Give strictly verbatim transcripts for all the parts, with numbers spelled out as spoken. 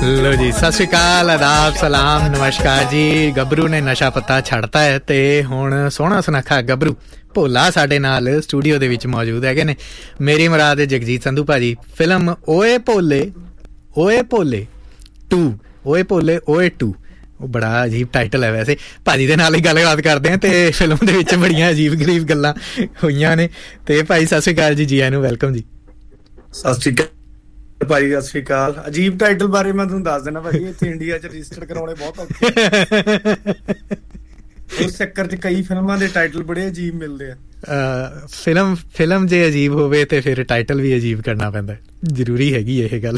लो जी, सत श्री अकाल, आदाब, सलाम, नमस्कार जी। गबरू ने नशा पत्ता छड़ता है ते हुण सोहना सुनखा गबरू भोला साडे नाल स्टूडियो दे विच मौजूद हैगे ने। मेरी मुराद जगजीत संधू भाजी। फिल्म ओए भोले ओए भोले टू ओए भोले ओए टू, बड़ा अजीब टाइटल है। वैसे भाजी दे नाल ही गलबात करदे आ ते फिल्म दे विच बड़ियां अजीब गरीब गल्लां होईयां ने। ते भाई सत श्री अकाल जी, जी आनू वेलकम जी। सत श्री अकाल ਭਾਈ, ਸਤਿ ਸ਼੍ਰੀ ਅਕਾਲ। ਅਜੀਬ ਟਾਈਟਲ ਬਾਰੇ ਮੈਂ ਤੁਹਾਨੂੰ ਦੱਸ ਦੇਣਾ ਭਾਜੀ, ਇੱਥੇ ਇੰਡੀਆ 'ਚ ਰਜਿਸਟਰ ਕਰਾਉਣੇ ਬਹੁਤ ਔਖੇ। ਉਸ ਚੱਕਰ 'ਚ ਕਈ ਫਿਲਮਾਂ ਦੇ ਟਾਈਟਲ ਬੜੇ ਅਜੀਬ ਮਿਲਦੇ ਆ। ਫਿਲਮ ਫਿਲਮ ਜੇ ਅਜੀਬ ਹੋਵੇ ਤੇ ਫਿਰ ਟਾਈਟਲ ਵੀ ਅਜੀਬ ਕਰਨਾ ਪੈਂਦਾ, ਜ਼ਰੂਰੀ ਹੈਗੀ ਇਹ ਗੱਲ।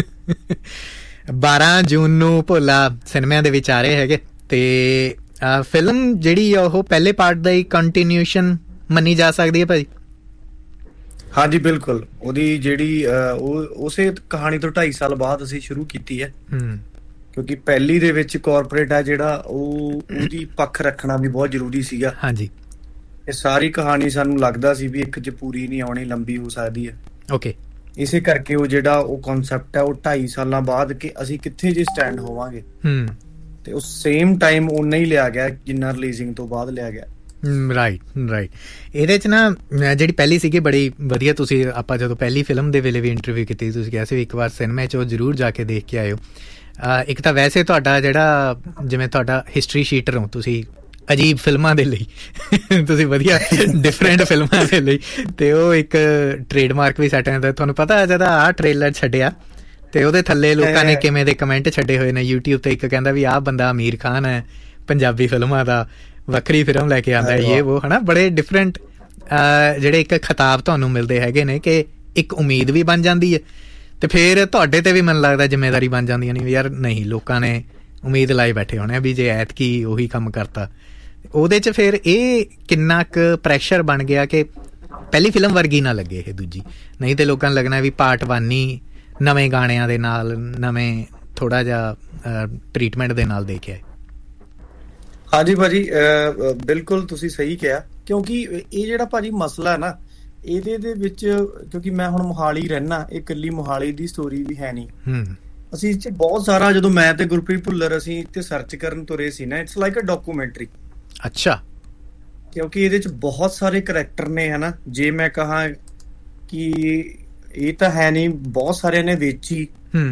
ਬਾਰਾਂ ਜੂਨ ਨੂੰ ਭੋਲਾ ਸਿਨੇਮਿਆਂ ਦੇ ਵਿੱਚ ਆ ਰਹੇ ਹੈਗੇ ਤੇ ਫਿਲਮ ਜਿਹੜੀ ਆ ਉਹ ਪਹਿਲੇ ਪਾਰਟ ਦਾ ਹੀ ਕੰਟੀਨਿਊਸ਼ਨ ਮੰਨੀ ਜਾ ਸਕਦੀ ਹੈ ਭਾਜੀ। ਹਾਂਜੀ ਬਿਲਕੁਲ, ਉਹਦੀ ਜਿਹੜੀ ਉਸੇ ਕਹਾਣੀ ਤੋਂ ਢਾਈ ਸਾਲ ਬਾਅਦ ਅਸੀਂ ਸ਼ੁਰੂ ਕੀਤੀ ਹੈ, ਕਿਉਂਕਿ ਪਹਿਲੀ ਦੇ ਵਿੱਚ ਕਾਰਪੋਰੇਟ ਆ ਜਿਹੜਾ ਉਹ ਉਹਦੀ ਪੱਖ ਰੱਖਣਾ ਵੀ ਬਹੁਤ ਜ਼ਰੂਰੀ ਸੀਗਾ। ਹਾਂਜੀ, ਇਹ ਸਾਰੀ ਕਹਾਣੀ ਸਾਨੂੰ ਲੱਗਦਾ ਸੀ ਵੀ ਇੱਕ 'ਚ ਪੂਰੀ ਨਹੀਂ ਆਉਣੀ, ਲੰਬੀ ਹੋ ਸਕਦੀ ਹੈ। ਓਕੇ, ਇਸੇ ਕਰਕੇ ਉਹ ਜਿਹੜਾ ਉਹ ਕਨਸੈਪਟ ਹੈ ਉਹ ਢਾਈ ਸਾਲਾਂ ਬਾਅਦ ਕਿ ਅਸੀਂ ਕਿੱਥੇ ਜੇ ਸਟੈਂਡ ਹੋਵਾਂਗੇ, ਤੇ ਉਹ ਸੇਮ ਟਾਈਮ ਓਨਾ ਹੀ ਲਿਆ ਗਿਆ ਜਿੰਨਾ ਰਿਲੀਜ਼ਿੰਗ ਤੋਂ ਬਾਅਦ ਲਿਆ ਗਿਆ। Right right. ਇਹਦੇ 'ਚ ਨਾ ਜਿਹੜੀ ਪਹਿਲੀ ਸੀਗੀ ਬੜੀ ਵਧੀਆ, ਤੁਸੀਂ ਆਪਾਂ ਜਦੋਂ ਪਹਿਲੀ ਫਿਲਮ ਦੇ ਵੇਲੇ ਵੀ ਇੰਟਰਵਿਊ ਕੀਤੀ ਤੁਸੀਂ ਕਿਹਾ ਸੀ ਵੀ ਇੱਕ ਵਾਰ ਸਿਨੇਮਾ 'ਚ ਉਹ ਜ਼ਰੂਰ ਜਾ ਕੇ ਦੇਖ ਕੇ ਆਇਓ। ਇੱਕ ਤਾਂ ਵੈਸੇ ਤੁਹਾਡਾ ਜਿਹੜਾ ਜਿਵੇਂ ਤੁਹਾਡਾ ਹਿਸਟਰੀ ਸ਼ੀਟਰ ਹੋ ਤੁਸੀਂ ਅਜੀਬ ਫਿਲਮਾਂ ਦੇ ਲਈ, ਤੁਸੀਂ ਵਧੀਆ ਡਿਫਰੈਂਟ ਫਿਲਮਾਂ ਦੇ ਲਈ, ਤੇ ਉਹ ਇੱਕ ਟ੍ਰੇਡਮਾਰਕ ਵੀ ਸੈੱਟ ਹੁੰਦਾ। ਤੁਹਾਨੂੰ ਪਤਾ ਜਦੋਂ ਆਹ ਟ੍ਰੇਲਰ ਛੱਡਿਆ ਤੇ ਉਹਦੇ ਥੱਲੇ ਲੋਕਾਂ ਨੇ ਕਿਵੇਂ ਦੇ ਕਮੈਂਟ ਛੱਡੇ ਹੋਏ ਨੇ ਯੂਟਿਊਬ ਤੇ। ਇੱਕ ਕਹਿੰਦਾ ਵੀ ਆਹ ਬੰਦਾ ਅਮੀਰ ਖਾਨ ਹੈ ਪੰਜਾਬੀ ਫਿਲਮਾਂ ਦਾ, ਵੱਖਰੀ ਫਿਲਮ ਲੈ ਕੇ ਆਉਂਦਾ ਇਹ ਉਹ, ਹਨਾ। ਬੜੇ ਡਿਫਰੈਂਟ ਜਿਹੜੇ ਇੱਕ ਖਿਤਾਬ ਤੁਹਾਨੂੰ ਮਿਲਦੇ ਹੈਗੇ ਨੇ ਕਿ ਇੱਕ ਉਮੀਦ ਵੀ ਬਣ ਜਾਂਦੀ ਹੈ ਤੇ ਫਿਰ ਤੁਹਾਡੇ ਤੇ ਵੀ ਮੈਨੂੰ ਲੱਗਦਾ ਜ਼ਿੰਮੇਵਾਰੀ ਬਣ ਜਾਂਦੀਆਂ ਨੇ ਯਾਰ ਨਹੀਂ ਲੋਕਾਂ ਨੇ ਉਮੀਦ ਲਾਈ ਬੈਠੇ ਹੋਣੇ ਵੀ ਜੇ ਐਤਕੀ ਉਹੀ ਕੰਮ ਕਰਤਾ। ਉਹਦੇ 'ਚ ਫਿਰ ਇਹ ਕਿੰਨਾ ਕੁ ਪ੍ਰੈਸ਼ਰ ਬਣ ਗਿਆ ਕਿ ਪਹਿਲੀ ਫਿਲਮ ਵਰਗੀ ਨਾ ਲੱਗੇ ਇਹ ਦੂਜੀ, ਨਹੀਂ ਤੇ ਲੋਕਾਂ ਨੂੰ ਲੱਗਣਾ ਵੀ ਪਾਰਟ ਵਨ ਹੀ ਨਵੇਂ ਗਾਣਿਆਂ ਦੇ ਨਾਲ, ਨਵੇਂ ਥੋੜਾ ਜਿਹਾ ਟਰੀਟਮੈਂਟ ਦੇ ਨਾਲ ਦੇਖਿਆ। ਹਾਂਜੀ ਭਾਜੀ, ਬਿਲਕੁਲ ਤੁਸੀਂ ਸਹੀ ਕਿਹਾ, ਕਿਉਂਕਿ ਇਹ ਜਿਹੜਾ ਭਾਜੀ ਮਸਲਾ ਹੈ ਨਾ ਇਹਦੇ ਦੇ ਵਿੱਚ, ਕਿਉਂਕਿ ਮੈਂ ਹੁਣ ਮੋਹਾਲੀ ਰਹਿਣਾ, ਇਹ ਇਕੱਲੀ ਮੋਹਾਲੀ ਦੀ ਸਟੋਰੀ ਵੀ ਹੈ ਨਹੀਂ। ਅਸੀਂ ਇਹ 'ਚ ਬਹੁਤ ਸਾਰਾ, ਜਦੋਂ ਮੈਂ ਤੇ ਗੁਰਪ੍ਰੀਤ ਭੁੱਲਰ ਅਸੀਂ ਇੱਥੇ ਸਰਚ ਕਰਨ ਤੁਰੇ ਸੀ ਨਾ, ਇਟਸ ਲਾਈਕ ਅ ਡਾਕੂਮੈਂਟਰੀ। ਅੱਛਾ, ਕਿਉਂਕਿ ਇਹਦੇ 'ਚ ਬਹੁਤ ਸਾਰੇ ਕਰੈਕਟਰ ਨੇ, ਹਨਾ। ਜੇ ਮੈਂ ਕਹਾਂ ਕਿ ਇਹ ਤਾਂ ਹੈ ਨਹੀਂ, ਬਹੁਤ ਸਾਰਿਆਂ ਨੇ ਵੇਚੀ,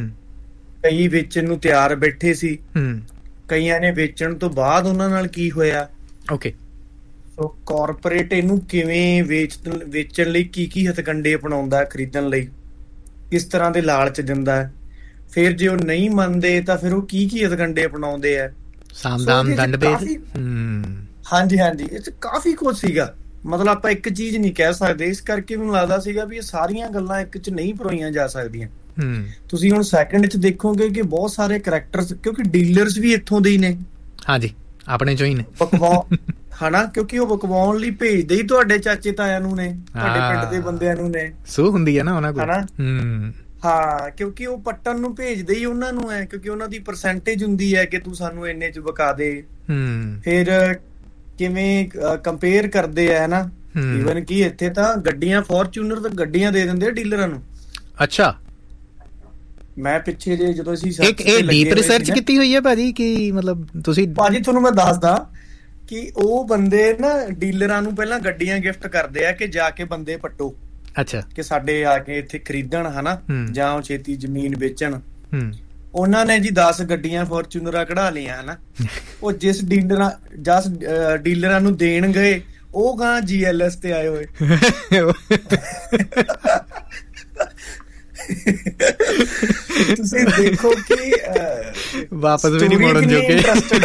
ਕਈ ਵੇਚਣ ਨੂੰ ਤਿਆਰ ਬੈਠੇ ਸੀ, ਕਈਆਂ ਨੇ ਵੇਚਣ ਤੋਂ ਬਾਅਦ ਉਹਨਾਂ ਨਾਲ ਕੀ ਹੋਇਆ। ਓਕੇ, ਸੋ ਕਾਰਪੋਰੇਟ ਇਹਨੂੰ ਕਿਵੇਂ ਵੇਚ ਵੇਚਣ ਲਈ ਕੀ ਕੀ ਹਥਕੰਡੇ ਅਪਣਾਉਂਦਾ, ਖਰੀਦਣ ਲਈ ਕਿਸ ਤਰ੍ਹਾਂ ਦੇ ਲਾਲਚ ਦਿੰਦਾ, ਫਿਰ ਜੇ ਉਹ ਨਹੀਂ ਮੰਨਦੇ ਤਾਂ ਫਿਰ ਉਹ ਕੀ ਕੀ ਹਥਕੰਡੇ ਅਪਣਾਉਂਦੇ ਆ। ਸਾਮਦਾਮ ਦੰਡਭੇਦ। ਹਾਂਜੀ ਹਾਂਜੀ, ਇਹ 'ਚ ਕਾਫੀ ਕੁਝ ਸੀਗਾ। ਮਤਲਬ ਆਪਾਂ ਇੱਕ ਚੀਜ਼ ਨਹੀਂ ਕਹਿ ਸਕਦੇ, ਇਸ ਕਰਕੇ ਮੈਨੂੰ ਲੱਗਦਾ ਸੀਗਾ ਵੀ ਇਹ ਸਾਰੀਆਂ ਗੱਲਾਂ ਇੱਕ 'ਚ ਨਹੀਂ ਪਰੋਈਆਂ ਜਾ ਸਕਦੀਆਂ। ਤੁਸੀਂ ਹੁਣ ਸੈਕਿੰਡ 'ਚ ਦੇਖੋਗੇ ਕਿ ਬਹੁਤ ਸਾਰੇ ਕਰੈਕਟਰਸ, ਕਿਉਂਕਿ ਡੀਲਰਸ ਵੀ ਇੱਥੋਂ ਦੇ ਹੀ ਨੇ। ਹਾਂਜੀ, ਆਪਣੇ ਚੋਂ ਹੀ ਨੇ ਬਕਵਾਉ, ਹਨਾ, ਕਿਉਂਕਿ ਉਹ ਬਕਵਾਉਣ ਲਈ ਭੇਜਦੇ ਹੀ ਤੁਹਾਡੇ ਚਾਚੇ ਤਾਇਆਂ ਨੂੰ ਨੇ, ਤੁਹਾਡੇ ਪਿੰਡ ਦੇ ਬੰਦਿਆਂ ਨੂੰ ਨੇ। ਸੋ ਹੁੰਦੀ ਹੈ ਨਾ ਉਹਨਾਂ ਕੋਲ, ਹਨਾ। ਹਾਂ, ਕਿਉਂਕਿ ਉਹ ਪੱਟਣ ਨੂੰ ਭੇਜਦੇ ਹੀ ਉਹਨਾਂ ਨੂੰ ਹੈ, ਕਿਉਂਕਿ ਉਹਨਾਂ ਦੀ ਪਰਸੈਂਟੇਜ ਹੁੰਦੀ ਹੈ ਕਿ ਤੂੰ ਸਾਨੂੰ ਇੰਨੇ 'ਚ ਵਿਕਾ ਦੇ। ਫਿਰ ਕਿਵੇਂ ਕੰਪੇਅਰ ਕਰਦੇ ਆ ਨਾ, ਈਵਨ ਕਿ ਇੱਥੇ ਤਾਂ ਗੱਡੀਆਂ ਫੋਰਚੂਨਰ ਤਾਂ ਗੱਡੀਆਂ ਦੇ ਦਿੰਦੇ ਆ ਡੀਲਰਾਂ ਨੂੰ। ਅੱਛਾ, ਮੈਂ ਪਿੱਛੇ ਜੇ ਜਦੋਂ ਅਸੀਂ ਇੱਕ ਇਹ ਡੀਪ ਰਿਸਰਚ ਕੀਤੀ ਹੋਈ ਹੈ ਭਾਜੀ ਕਿ ਮਤਲਬ ਤੁਸੀਂ? ਭਾਜੀ ਤੁਹਾਨੂੰ ਮੈਂ ਦੱਸਦਾ ਕਿ ਉਹ ਬੰਦੇ ਨਾ ਡੀਲਰਾਂ ਨੂੰ ਪਹਿਲਾਂ ਗੱਡੀਆਂ ਗਿਫਟ ਕਰਦੇ ਆ ਕਿ ਜਾ ਕੇ ਬੰਦੇ ਪੱਟੋ। ਅੱਛਾ, ਕਿ ਸਾਡੇ ਆ ਕੇ ਇੱਥੇ ਖਰੀਦਣ, ਹਨਾ, ਜਾਂ ਉਹ ਛੇਤੀ ਜ਼ਮੀਨ ਵੇਚਣ। ਉਹਨਾਂ ਨੇ ਜੀ ਦਸ ਗੱਡੀਆਂ ਫੋਰਚੂਨਰਾਂ ਕਢਾ ਲਈਆਂ, ਹਨਾ। ਉਹ ਜਿਸ ਡੀਲਰਾਂ ਜਸ ਡੀਲਰਾਂ ਨੂੰ ਦੇਣ ਗਏ ਉਹ ਗਾਂ ਜੀ ਐਲ ਐਸ ਤੇ ਆਏ ਹੋਏ। ਤੁਸੀਂ ਦੇਖੋ ਕਿ ਵਾਪਸ ਵੀ ਨਹੀਂ ਮੋੜਨ ਜੋਗੇ,